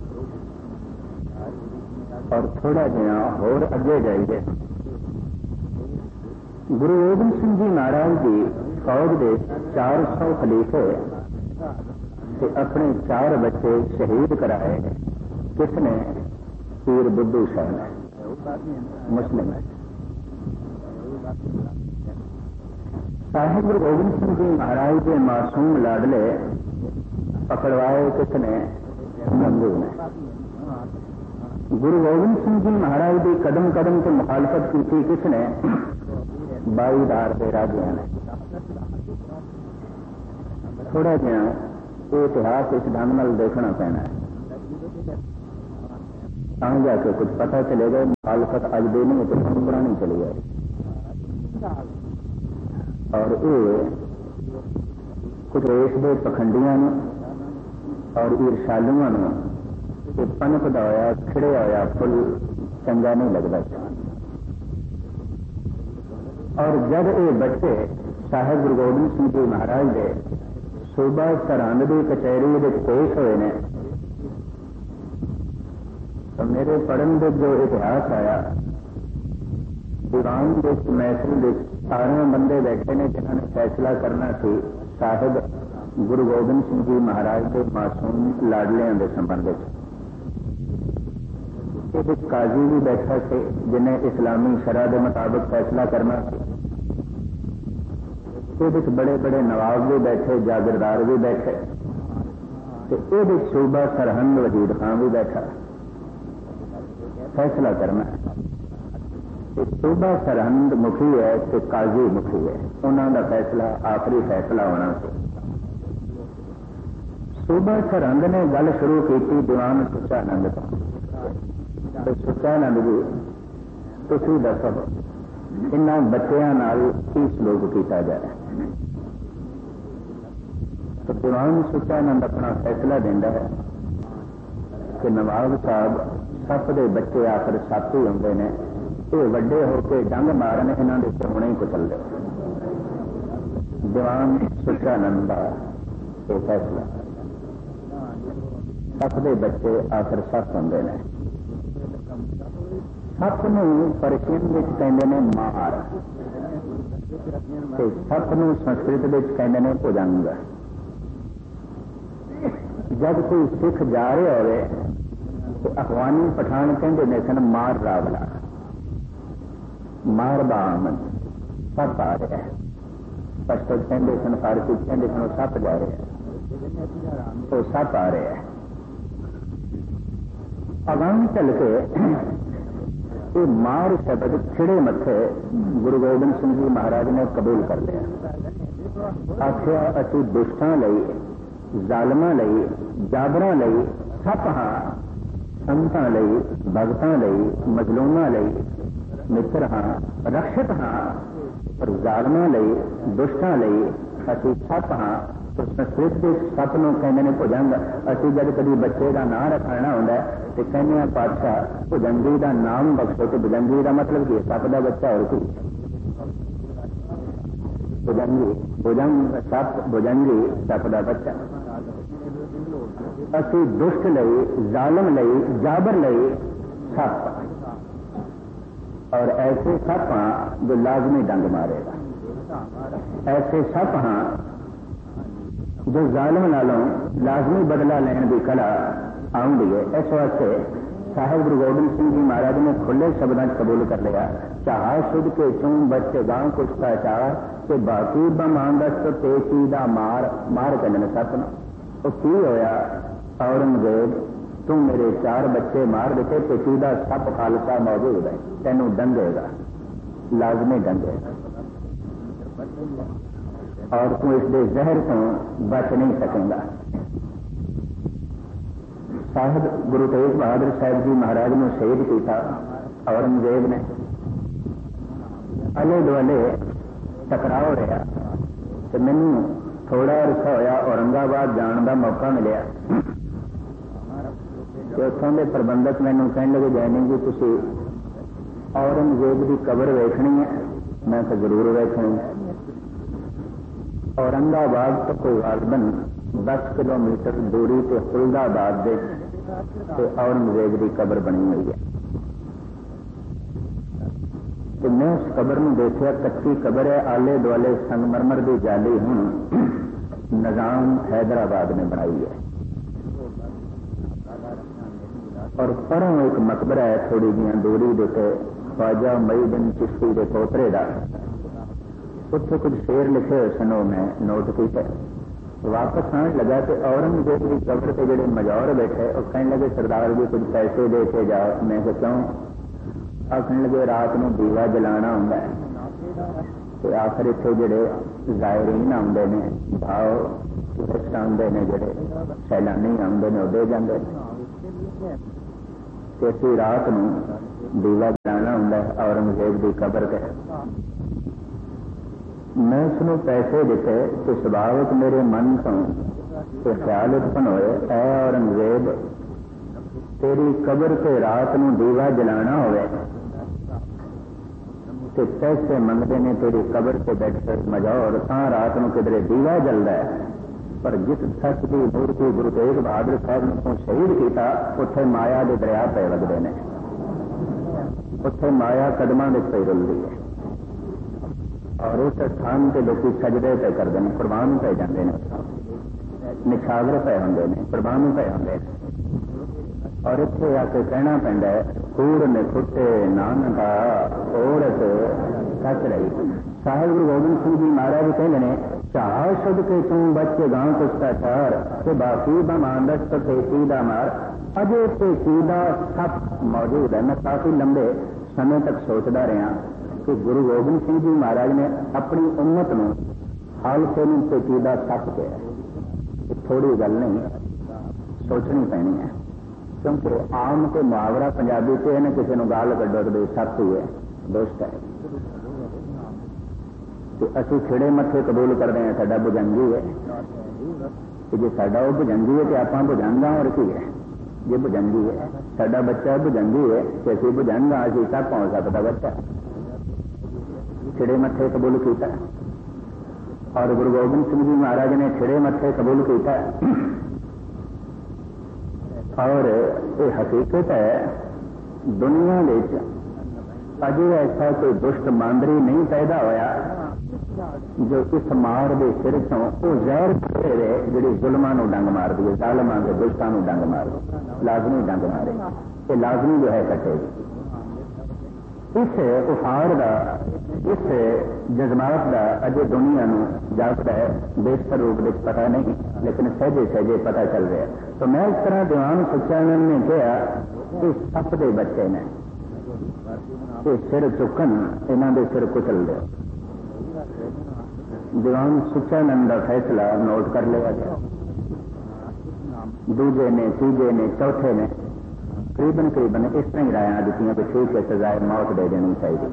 और थोड़ा जहा होर अगे जाइए, गुरु गोबिंद सिंह जी महाराज की फौज के 400 खलीफे ते अपने 4 बच्चे शहीद कराए। किसने? पीर बुद्धू शाह ने, मुस्लिम है। साहिब गुरु गोबिंद सिंह जी महाराज के मासूम लाडले पकड़वाए किसने? गंगू ने। गुरु गोबिंद सिंह जी महाराज की कदम कदम से मुखालफत की थी किसने? 22 दार के राजिया ने। थोड़ा जिहा ये इतिहास इस ढंग नाल देखना पैना है, तां जाके कुछ पता चलेगा। मुखालफत अज दे नहीं तो पुरानी चली है। और ये कुछ देश के पखंडियां और ईर्षालुआं ये पनपदा होया खिड़िया होया फुल चंगा नहीं लगता। और जब ये बच्चे साहिब गुरु गोबिंद सिंह जी महाराज के सूबा सरहंद की कचहरी पेश हुए ने, तो मेरे पढ़न के जो इतिहास आया, दीवान के महफिल के 18 बंदे बैठे ने जिन्होंने फैसला करना सी साहिब गुरु गोबिंद सिंह जी महाराज के मासूम लाडलियां के संबंध में। काजी भी बैठा से जिन्हें इस्लामी शरह के मुताबिक फैसला करना सी। बड़े बड़े नवाब भी बैठे, जागीरदार भी बैठे, तो ये सूबा सरहंद वजीर खान भी बैठा फैसला करना है। सूबा सरहंद मुखी है तो काजी मुखी है, उन्होंने फैसला आखिरी फैसला होना चाहिए। सूबा सरहंद ने गल शुरू की दीवान सुचानंद तो सुचानंद जी तुसी दसो इन्होंने बच्चों नाल की सलूक किया जाए। तो दीवान सुचानंद अपना फैसला देता है कि नवाब साहब सप के बच्चे आखिर सप ही होंगे ने, ये वड्डे होकर डंग मारन, इन्हों के हुणे ही कुचल दो। दीवान सुचानंद का यह फैसला, सप के बच्चे आखिर सप होंगे ने। सप नूं परशियन विच कहंदे ने मार, ते सप नूं संस्कृत विच कहंदे ने भुजंग। जब कोई सिख जा रहे होवे तो अफगानी पठान कहते ने सन मार रावला, मार बामन, सप आ रहा है। पश्तो कहते सन, फारसी कहते सन सप जा रहे हैं, तो सप आ रहे हैं। अगां चल के ये मार शब्द खिड़े मथे गुरु गोबिंद सिंह जी महाराज ने कबूल कर लिया। आखिया असी दुष्टां लई, जालमां लई, जाबरां लई सप हां, संतां लई, भगतां लई, मजलूमां लई मित्र हां, रक्षक हां, पर जालमां लई, दुष्टां लई असी सप हां। तो संस्कृत के सप नूं कहंदे ने भुजंग। असी जब कभी बच्चे का नाम रखना होंदा तो कहने पातशाह भुजंगी का नाम बख्शो, तो भुजंगी का मतलब की सप का बच्चा और कोई भुजंगी, भुजंग सप, भुजंगी सप का बच्चा। असी दुष्ट लई, जालम लई, जाबर लई सप, और ऐसे सप हां जो लाजमी डंग मारेगा। ऐसे सप हां जो जालिम नालों लाजमी बदला लेने की कला आउंदी है। इस वास्ते साहिब गुरु गोबिंद सिंह जी महाराज ने खुले शब्दों कबूल कर लिया, चाह शुद्ध के चूम बच्चे गांव कुछ का चाह के बाकी बमांगस तो तेजी दा मार, मार कहने सपना। तो की होया, औरंगजेब तू मेरे 4 बच्चे मार देते, पेचीदा सप खालसा मौजूद है, तेनू डंगेगा, लाजमी डंगेगा, और तू इसके जहर तो बच नहीं सकेगा। साहिब गुरु तेग बहादुर साहब जी महाराज ने शहीद किया औरंगजेब ने। आले दुआले टकराव रहा, तो मैनू थोड़ा अरसा होया औरंगाबाद जाने का मौका मिलिया। उत्थों के प्रबंधक मैनू कहने लगे, जैनी जी तुसी औरंगजेब की कबर वेखनी है? मैं तो जरूर वेखनी है। औरंगाबाद तो कोई गालबन 10 किलोमीटर दूरी से फुलदाबाद से औरंगजेब की कबर बनी हुई है। तो मैं उस कबर में देखा, कच्ची कबर है, आले दुआले संगमरमर की जाली हूं निजाम हैदराबाद ने बनाई है। और परों एक मकबरा है थोड़ी जी दूरी देते, ख्वाजा मुईनुद्दीन चिश्ती के पोतरे का, उत्थे कुछ शेर लिखे हुए सन, मैं नोट किया। वापस आने लगा तो औरंगजेब की कबर से जोड़े मजौर बैठे और कहने लगे, सरदार जी कुछ पैसे दे के जाओ। मैं क्यों? आखने लगे, रात में दीवा जलाना होंदा है, तो आखिर इतने जोड़े जायरीन आते हैं, भाव टूरिस्ट आते हैं, जोड़े सैलानी आते हैं, वो दे जाते हैं। असी रात को दीवा जलाना होंगे औरंगजेब की कबर से। मैं उसनों पैसे दिते तो सुभाविक मेरे मन तो ख्याल उत्पन्न होए, ऐ औरंगजेब तेरी कबर से रात को दीवा जलाना होवे तो पैसे मंगते हैं तेरी कबर से बैठ कर मजा, और रात को किधरे दीवा जलता है। पर जिस सच की मूर्ति गुरु तेग बहादुर साहब को शहीद किया, उत्थे माया के दरिया पे लगते हैं, उत्थे माया कदमां विच पई रुलदी है, और उस स्थान से लोग सजदे पे करते हैं, कुर्बान पे जाते हैं, निछावर पे होंगे ने, कुर्बान पे होंगे। और इत्थे आके कहना पैंदा है, कूड़ ने खुटे नानका औरत सच रही। साहिब गुरु गोबिंद सिंह जी महाराज कहते हैं, चाह शुद्ध के तू बच्चे गांव पुष्टाचार के बाकी बमानस तो खेती का मार। अजे खेती का सब मौजूद है। मैं काफी लंबे समय तक सोचता रहा कि गुरु गोबिंद सिंह जी महाराज ने अपनी उम्मत को हालसे में खेती का सप किया। थोड़ी गल नहीं, सोचनी पैनी है, क्योंकि आम को मुहावरा पंजाबी से है, किसी को गाल कड्डो तो सप ही है, दुष्ट है। तो असी खिड़े मत्थे कबूल करते हैं, साडा भुजंगी है, कि जो साडा वो भुजंगी है तो आप भुजंगा, और की है जे भुजंगी है, साडा बच्चा भुजंगी है तो असी भुजंगा, असी तक पहुंच सकता बच्चा। खिड़े मत्थे कबूल किया, और गुरु गोबिंद सिंह जी महाराज ने खिड़े मत्थे कबूल किया। और ये हकीकत है, दुनिया में अजे ऐसा कोई दुष्ट मांदरी नहीं पैदा होया जो इस मार के सिर चों वो जहर खेवे जी जुलमां डंग मार दी, जालमां के दुष्टां डंग मार दी, लाजमी डंग मारे, ये लाजमी जो है कटेगी। इस उफाड़ का, इस जज्बात का अजे दुनिया जागता है, बेहतर रूप में पता नहीं, लेकिन सहजे सहजे पता चल रहा है। तो मैं इस तरह दीवान सच्चानंद ने कहा कि सप के बच्चे ने सिर चुकन, इन्हों के सिर कुचल दो। दीवान सच्चानंद का फैसला नोट कर लिया गया। दूजे ने, तीजे ने, चौथे ने करीबन करीबन इस तरह ही राय दी कि ठीक है, सजाए मौत दे देनी चाहिए।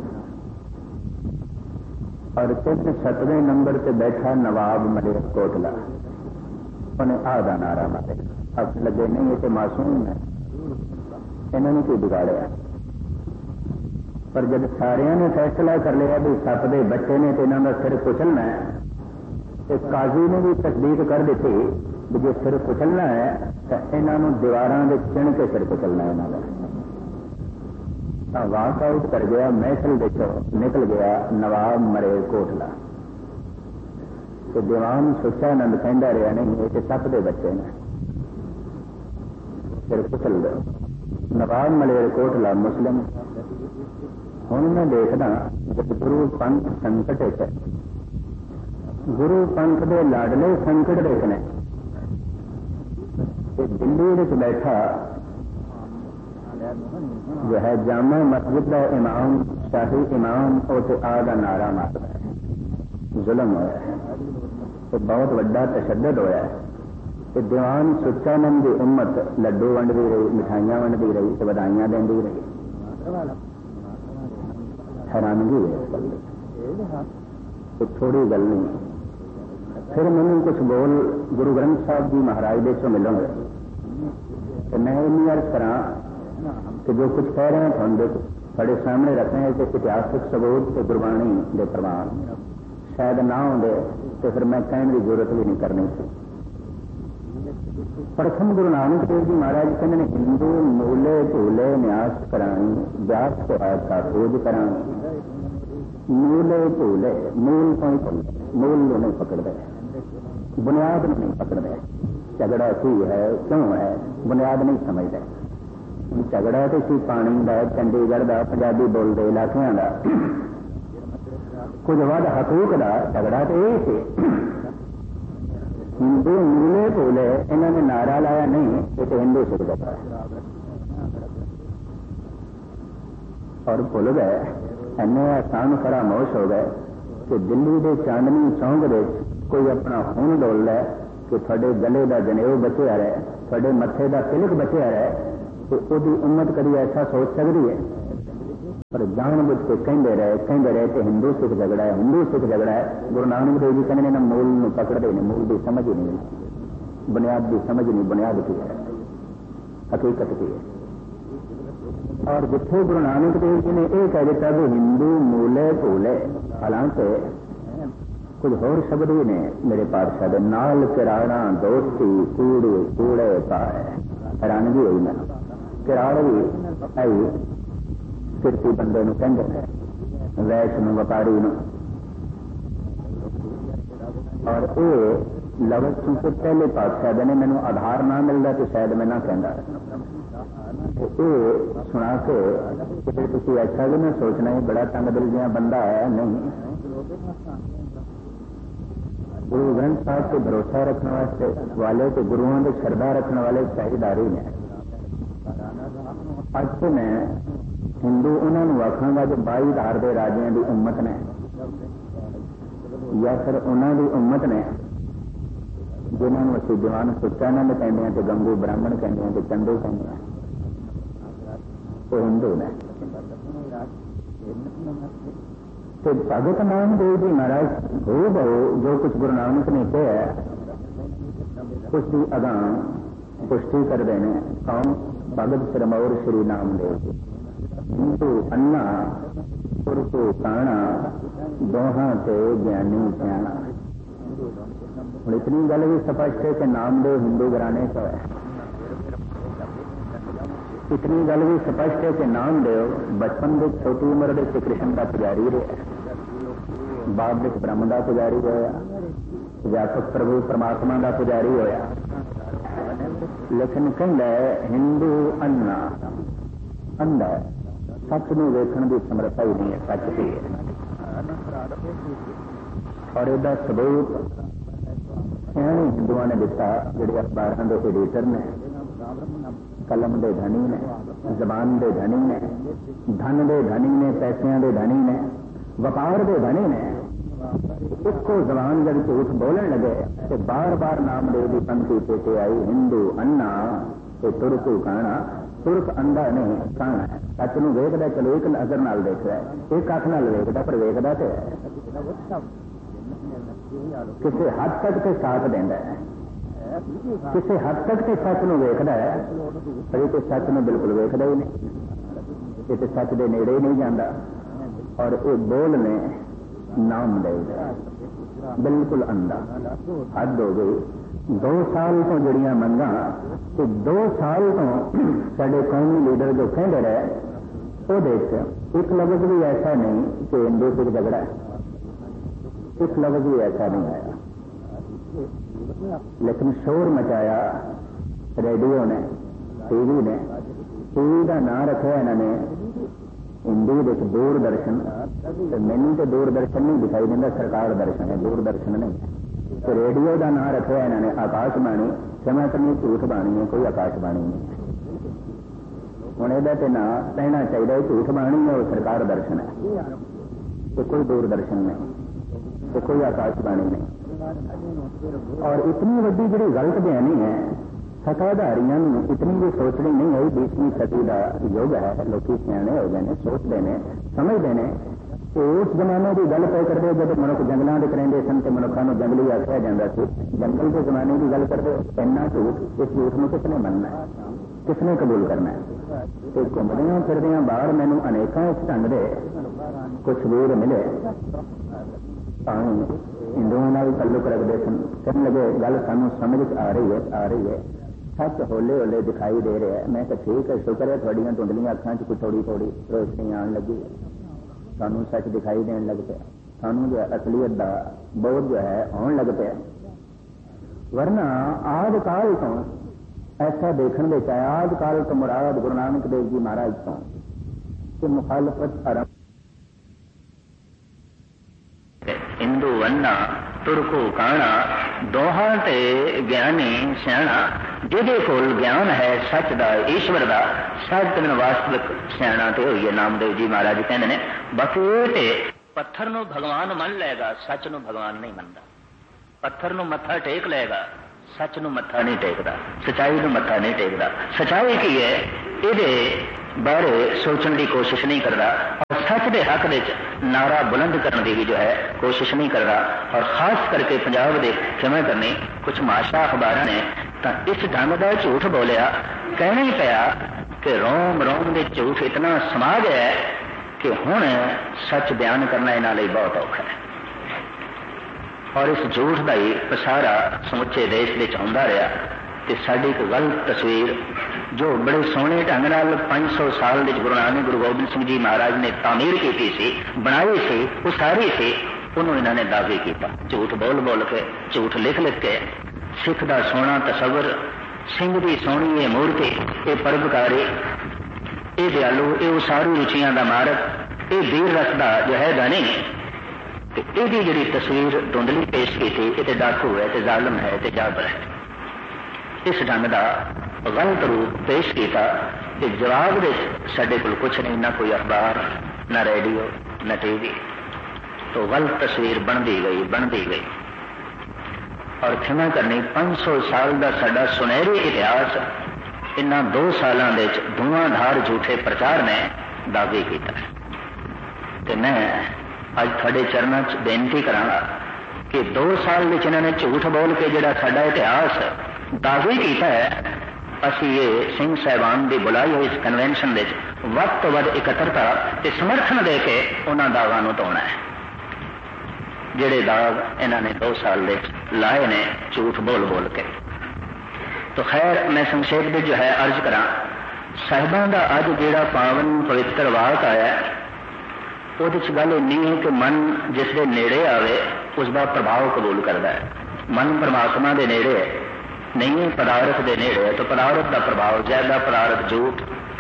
और 7वें नंबर से बैठा नवाब मलेरकोटला, उन्हें आधा नारा मारे। अब लगे नहीं, ये तो मासूम है, इन्होंने की बिगाड़िया। पर जब सारिया ने फैसला कर लिया भी सप के बच्चे ने तो इन्हों का सिर कुचलना है, तो काजी ने भी तस्दीक कर दी भी जो सिर कुचलना है तो इन्हों दीवारों के चिण के सिर कुचलना है। इन्हों का वाक आउट कर गया, महफिल देखो निकल गया नवाब मलेरकोटला। तो दीवान सच्चानंद कहता रहा, नहीं ये तो सप के बच्चे ने, सिर कुचल दो। नवाब मलेरकोटला मुस्लिम। हूँ मैं देखदा जब गुरु पंथ संकट है, गुरु पंथ के लाडले संकट देखने, दिल्ली में बैठा जो है जामा मस्जिद का इमाम, शाही इमाम, वो आदा नारा मारता है, जुल्म होया है, तो बहुत बड़ा तशद्दद होया है। तो दीवान सच्चानंद की उम्मत लड्डू वंडती रही, मिठाइयां वंडती रही, तो बधाइयां देंदी रही। हैरानगी है, तो थोड़ी गल नहीं। फिर मैंने कुछ बोल गुरु ग्रंथ साहब जी महाराज दे चो मिलोगे, तो मैं इन्नी अर्ज करा कि जो कुछ कह रहे हैं थोड़े बड़े सामने रखने हैं, कि इतिहासक सबूत तो गुरबाणी के प्रमाण शायद ना होंगे तो फिर मैं कहने की जरूरत भी नहीं करनी थी। प्रथम गुरु नानक देव जी महाराज कहते हैं, हिंदू मूले भूले न्यास कराई, व्यास को का खोज कराई। मूले भूले, मूल को ही भूले, मूल नहीं पकड़ते, बुनियाद नहीं पकड़ते। झगड़ा की है, क्यों है, बुनियाद नहीं समझते। झगड़ा तो सी पानी का, चंडीगढ़ का, पंजाबी बोलते इलाकों का, कुछ वध हकूक का झगड़ा तो यही से। हिंदू मूले भूले, इन्होंने नारा लाया नहीं, ये तो हिंदू सिख जाता है और भूल गए। इन्ने आसान फरामोश हो गए कि दिल्ली के चांदनी चौंक कोई अपना खून डोल है कि थोड़े गले का जनेऊ बचिया रहे, थोड़े मत्थे का तिलक बचिया रहे, तो वही उम्मत कभी ऐसा सोच सकती है? पर जानबूझ के कहते रहे कि हिंदू सिख झगड़ा है, हिंदू सिख झगड़ा है। गुरु नानक देव जी कहने ना मूल में पकड़ते हैं, मूल की समझ ही नहीं, बुनियाद की समझ नहीं, बुनियाद की है, हकीकत की है। और जिथे गुरु नानक देव जी ने यह कह दिता कि हिंदू मूले भूले, हालांकि कुछ होर शब्द भी ने मेरे पातशाह दे, नाल किराड़ा दोस्ती कूड़े कूड़े पाए। हैरानगी हुई मैं, किराड़ भी आई किरती बंदे नूं कहंदे ने, वैश नूं व्यापारी नूं। और ये लफ्ज़ चूंकि पहले पातशाह ने मैनू आधार ना मिलता तो शायद मैं ना कहता। सुना के तुम अच्छा भी ना सोचना ही बड़ा तंग दिल जिहा बंदा है, नहीं। गुरु ग्रंथ साहब को भरोसा रखने वास्ते वाले तो गुरुओं के श्रद्धा रखने वाले चाहिदारी ने। अज तो मैं हिंदू उन्होंने आखांगा जो 22 धार के राजियां की उम्मत ने, या फिर उन्होंने उम्मत ने जिन्होंने असं जवान सुच्चा नंद कहते हैं, तो गंगू ब्राह्मण कहते हैं, तो चंदू कहते हैं, वो हिंदू ने। तो भगत नामदेव जी महाराज हो जो कुछ गुरु नानक ने कहा उसकी अगां पुष्टि करते हैं। कौन? भगत सिरमौर श्री नामदेव जी। हिंदू अन्ना पुरखू काणा दोहां ते ज्ञानी सियाणा। हम इतनी गल भी स्पष्ट है कि नामदेव हिंदू घराने का है। इतनी गल भी स्पष्ट है कि नामदेव बचपन के छोटी उम्र के कृष्ण का पुजारी रहा, बाद में ब्रह्म का पुजारी होया, व्यापक प्रभु परमात्मा का पुजारी होया। लेकिन कहता है हिंदू अन्ना अंधा, सच में वेखण की समर्था ही नहीं है, सच की है। और इसका सबूत सियाणे हिंदुओं ने दिता, जिहड़े अखबारों के एडिटर ने, कलम के धनी ने, जबान के धनी ने, धन के धनी ने, पैसों के धनी ने, व्यापार के धनी ने। इसको जबान जब झूठ बोलन लगे तो बार बार नामदेव की पंक्ति पेटे आई, हिंदू अन्ना तो तुरकू काणा। तुरक अंधा नहीं, काणा है। सच नूं वेखदा, चलो एक नजर नाल देखदा है, एक अख नाल वेखदा, पर वेखदा तो है किसी हद तक तो साथ देंदा है, किसी हद तक तो सच नूं वेखदा है, पर ये तो सच नूं बिल्कुल वेखदा ही नहीं, ये तो सच के नेड़े ही नहीं जाता। और ये बोल ने नामदेव बिल्कुल अंधा, हद हो गई। 2 साल तो जड़ियां मंगा, तो 2 साल तो साडे कौमी लीडर जो कहते रहे, वो देख एक लफ्ज भी ऐसा नहीं कि हिंदू सिख झगड़ा है, एक लफ्ज भी ऐसा नहीं आया। लेकिन शोर मचाया रेडियो ने, टीवी ने। टीवी का नाम रखा इन्होंने हिंदी विच दूरदर्शन, मैनू तो दूरदर्शन नहीं दिखाई देता, सरकार दर्शन है, दूरदर्शन नहीं। तो रेडियो का नाम रखा इन्होंने आकाशवाणी। क्षमा करनी, झूठ बाणी है, कोई आकाशवाणी नहीं। हुण इहदा ते नाम कहना चाहिए झूठ बाणी है, वो सरकार दर्शन है, तो कोई दूरदर्शन नहीं, तो कोई आकाशवाणी नहीं। और इतनी वड्डी जिहड़ी गलत बयानी है, सत्ताधारियों इतनी भी सोचनी नहीं आई। 20वीं सदी का युग है, लोग सियाणे हो गए हैं, सोचते हैं, समझते हैं। तो उस जमाने की गल तय करते जब मनुख जंगलों के करेंगे सन, तो मनुखों को जंगली आख्या जाता था। जंगल के जमाने की गल करते, इन्ना झूठ, इस झूठ में किसने मनना है, किसने कबूल करना है? तो घूमदियां फिरदियां बाहर मैनू अनेकों इस ढंग के कुछ वीर मिले, हिंदुओं नाल तल्लुक रखते सन। कहने लगे गल सानू समझ आ रही है, आ रही है, सच होले होले दिखाई दे रहा है। मैं कहा ठीक है, शुक्र है थोड़ियां धुंधलियां अखां च थोड़ी थोड़ी रोशनी आने लगी, सानू सच दिखाई देने लग पाया, सानू जो असलियत का बोध जो है आने लग पाया। वरना आद काल तो ऐसा देखने में आया, आद काल तो मुराद गुरु नानक देव जी महाराज तो कि मुखालफत आरंभ। हिंदू वन्ना तुरकू काणा दोहां ते ज्ञानी सियाणा। जिहदे कोल ज्ञान है सच दा, ईश्वर दा, सच में वास्तविक सियाणा ते होइए। नामदेव जी महाराज कहते हैं, बाकी ते पत्थर नूं भगवान मन लेगा, सच नूं भगवान नहीं मनदा। पत्थर नूं मत्था टेक लेगा, सच नूं मत्था नहीं टेकदा, सच्चाई नूं मत्था नहीं टेकदा। सच्चाई की है इहदे बारे सोचने की कोशिश नहीं करता और सच के हक दे नारा बुलंद करने की भी जो है कोशिश नहीं करता। और खास करके पंजाब दे किवें करनी कुछ माशा अखबार ने तो इस ढंग का झूठ बोलिया, कहना ही पाया कि रोम रोम दे झूठ इतना समा गया है कि हुण सच बयान करना इन्हां लई बहुत औखा है। और इस झूठ का ही पसारा समुचे देश में आउंदा रहा तो साडी एक गलत तस्वीर जो बड़े सोहने ढंग नाल 500 साल विच गुरु नानक गुरु गोबिंद सिंह जी महाराज ने तामीर की सी, बनाई सी, उसारी सी, उन्होंने इन्होंने दावे किया झूठ बोल बोल के, झूठ लिख लिख के। सिख का सोहना तसवर, सिंह की सोहनी ये मूर्ति, ये परोपकारी, ये दयालु, ये उसारू रुचियां का मारक, ये वीर रस का जो है धनी, यदि जी तस्वीर धुंधली पेश की थी, ये डाकू है, तो जालम है, तो जाबर है। इस ढंग का गलत रूप पेश किया कि जवाब दे साडे कोल कुछ नहीं, ना कोई अखबार, ना रेडियो, ना टीवी। तो गलत तस्वीर बनती गई। और क्षमा करनी 500 साल का साडा सुनहरी इतिहास इन्हां 2 सालों के धुआंधार झूठे प्रचार ने दावे किया। तो मैं अज थोड़े चरणों च बेनती करांगा कि 2 साल में इन्होंने झूठ बोल के जिहड़ा साडा इतिहास दावे किया है, असी ये सिंह साहिबान की बुलाई हुई इस कन्वेंशन में वध तो वध इकट्ठता ते समर्थन दे के उन्होंने दावां नूं धोना है, जिहड़े दाग इन्होंने 2 साल में लाए ने झूठ बोल बोल के। तो खैर मैं संक्षेप में जो है अर्ज करा, साहिबां दा अज जिहड़ा पावन पवित्र वाक आया उहदे च गल इन्नी है कि मन जिस दे नेड़े आवे उसका प्रभाव कबूल करता है। मन परमात्मा के नेड़े नहीं है, पदार्थ के नेड़े है, तो पदार्थ का प्रभाव ज्यादा, पदार्थ झूठ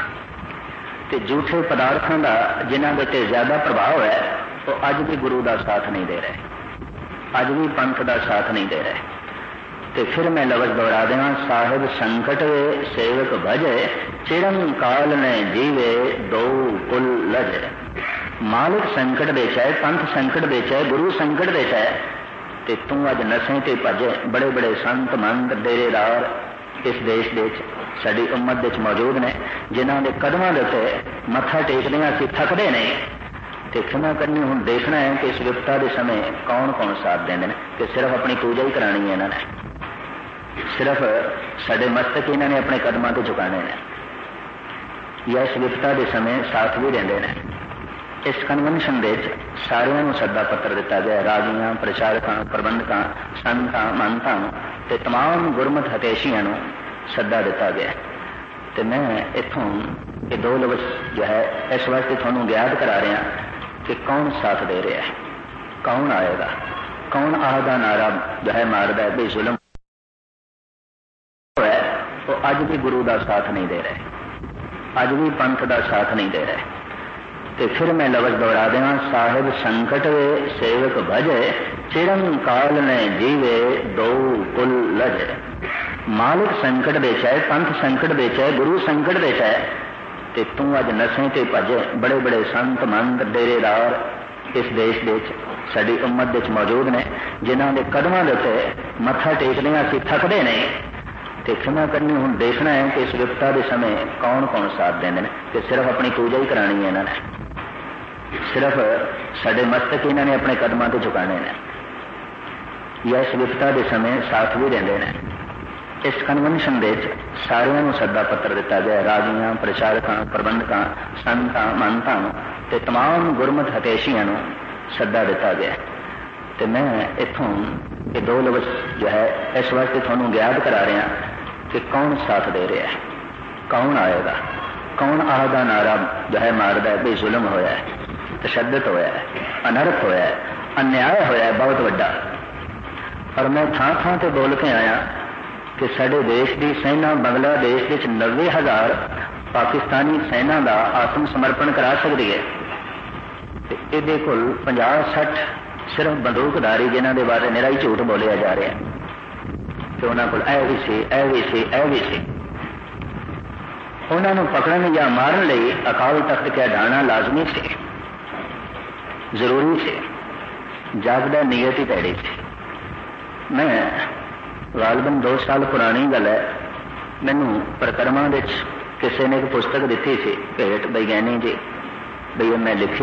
ते झूठे पदार्थों का जिन्हों के उत्ते ज्यादा प्रभाव है वो अज भी गुरु का साथ नहीं दे रहे, अज भी पंथ का साथ नहीं दे रहे। तो फिर मैं लफ्ज दोहरा देना, साहिब संकट वे सेवक भजे, चिरम काल ने जीवे दो कुल लजे। मालिक संकट बेचा है, पंथ संकट बेचा है, गुरु संकट बेचा है, तो तू अज नशे ते भजे। बड़े बड़े संत मंत डेरेदार इस देश के साडी उम्मत विच मौजूद ने, जिन्हां दे कदमां दे उत्ते मत्था टेकदे असीं थकदे नहीं। तो क्षमा करनी हुण देखना है कि इस विपता के समय कौन कौन साथ देंदे ने, कि सिर्फ अपनी पूजा ही करानी है इन्होंने, सिर्फ साडे मस्तक इन्होंने अपने कदमां ते झुकाने ने, या इस विपता के समय साथ भी देंदे ने। इस कन्वेंशन दे सारिਆਂ ਨੂੰ सद्दा पत्र दिता गया, राजियां, प्रचारकां, प्रबंधकां, संतां, महंतां ते तमाम गुरमत हतेशियां ਨੂੰ सद्दा दिता गया। तो मैं इत्थों ये 2 लफ्ज़ जो है इस वास्ते तुहानूं ज्ञात करा रहा कि कौन साथ दे रहा है, कौन आएगा, कौन आहदा नारा जो है मारदा है भी जुल्म है, वो अज भी गुरु का साथ नहीं दे रहे, अज भी पंथ का साथ नहीं दे रहे। तो फिर मैं लफ्ज दोहरा देना, साहिब संकट वे सेवक भजे, चिरम काल ने जीवे दो कुल लजे। मालिक संकट बेचा है, पंथ संकट बेचा है, गुरु संकट बेचा है, तो तू अज नशे ते भजे। बड़े बड़े संत मंत डेरेदार इस देश के साडी उम्मत विच मौजूद ने, जिन्हां दे कदमां दे उत्ते मत्था टेकदे असीं थकदे नहीं। तो क्षमा करनी हुण देखना है कि इस विपता के समय कौन कौन साथ देंदे ने, कि सिर्फ अपनी पूजा ही करानी है इन्होंने, सिर्फ साडे मस्तक इन्होंने अपने कदमां ते झुकाने ने, या इस विपता के समय साथ भी देंदे ने। इस कन्वेंशन दे सारिਆਂ ਨੂੰ सद्दा पत्र दिता गया, राजियां, प्रचारकां, प्रबंधकां, संतां, महंतां ते तमाम गुरमत हतेशियां ਨੂੰ सद्दा दिता गया। तो मैं इत्थों ये 2 लफ्ज़ जो है इस वास्ते तुहानूं ज्ञात करा रहा कि कौन साथ दे रहा है, कौन आएगा, कौन आहदा नारा जो है मारदा है भी जुल्म होया है, तशद्दद होया है, अनर्थ होया है, अन्याय होया है बहुत वड्डा। और मैं थां थां ते बोल के आया कि साडे देश की सेना बांग्लादेश विच 90,000 पाकिस्तानी सेना का आत्म समर्पण करा सकती है। ये कोल 50-60 सिर्फ बंदूकधारी जिन्हों के बारे निरा ही झूठ बोलिया जा रहा है कि उन्होंने को भी सी, भी सी। उन्होंने पकड़न या मारन लई अकाल तख्त के ढाना लाजमी से, जरूरी से, जागदा नीयत ही पैड़ी थी। मैं गालबन 2 साल पुरानी गल है। मैनू परिक्रमा किसी ने एक पुस्तक दी सी भेट बई गहनी जी बई मैं लिखी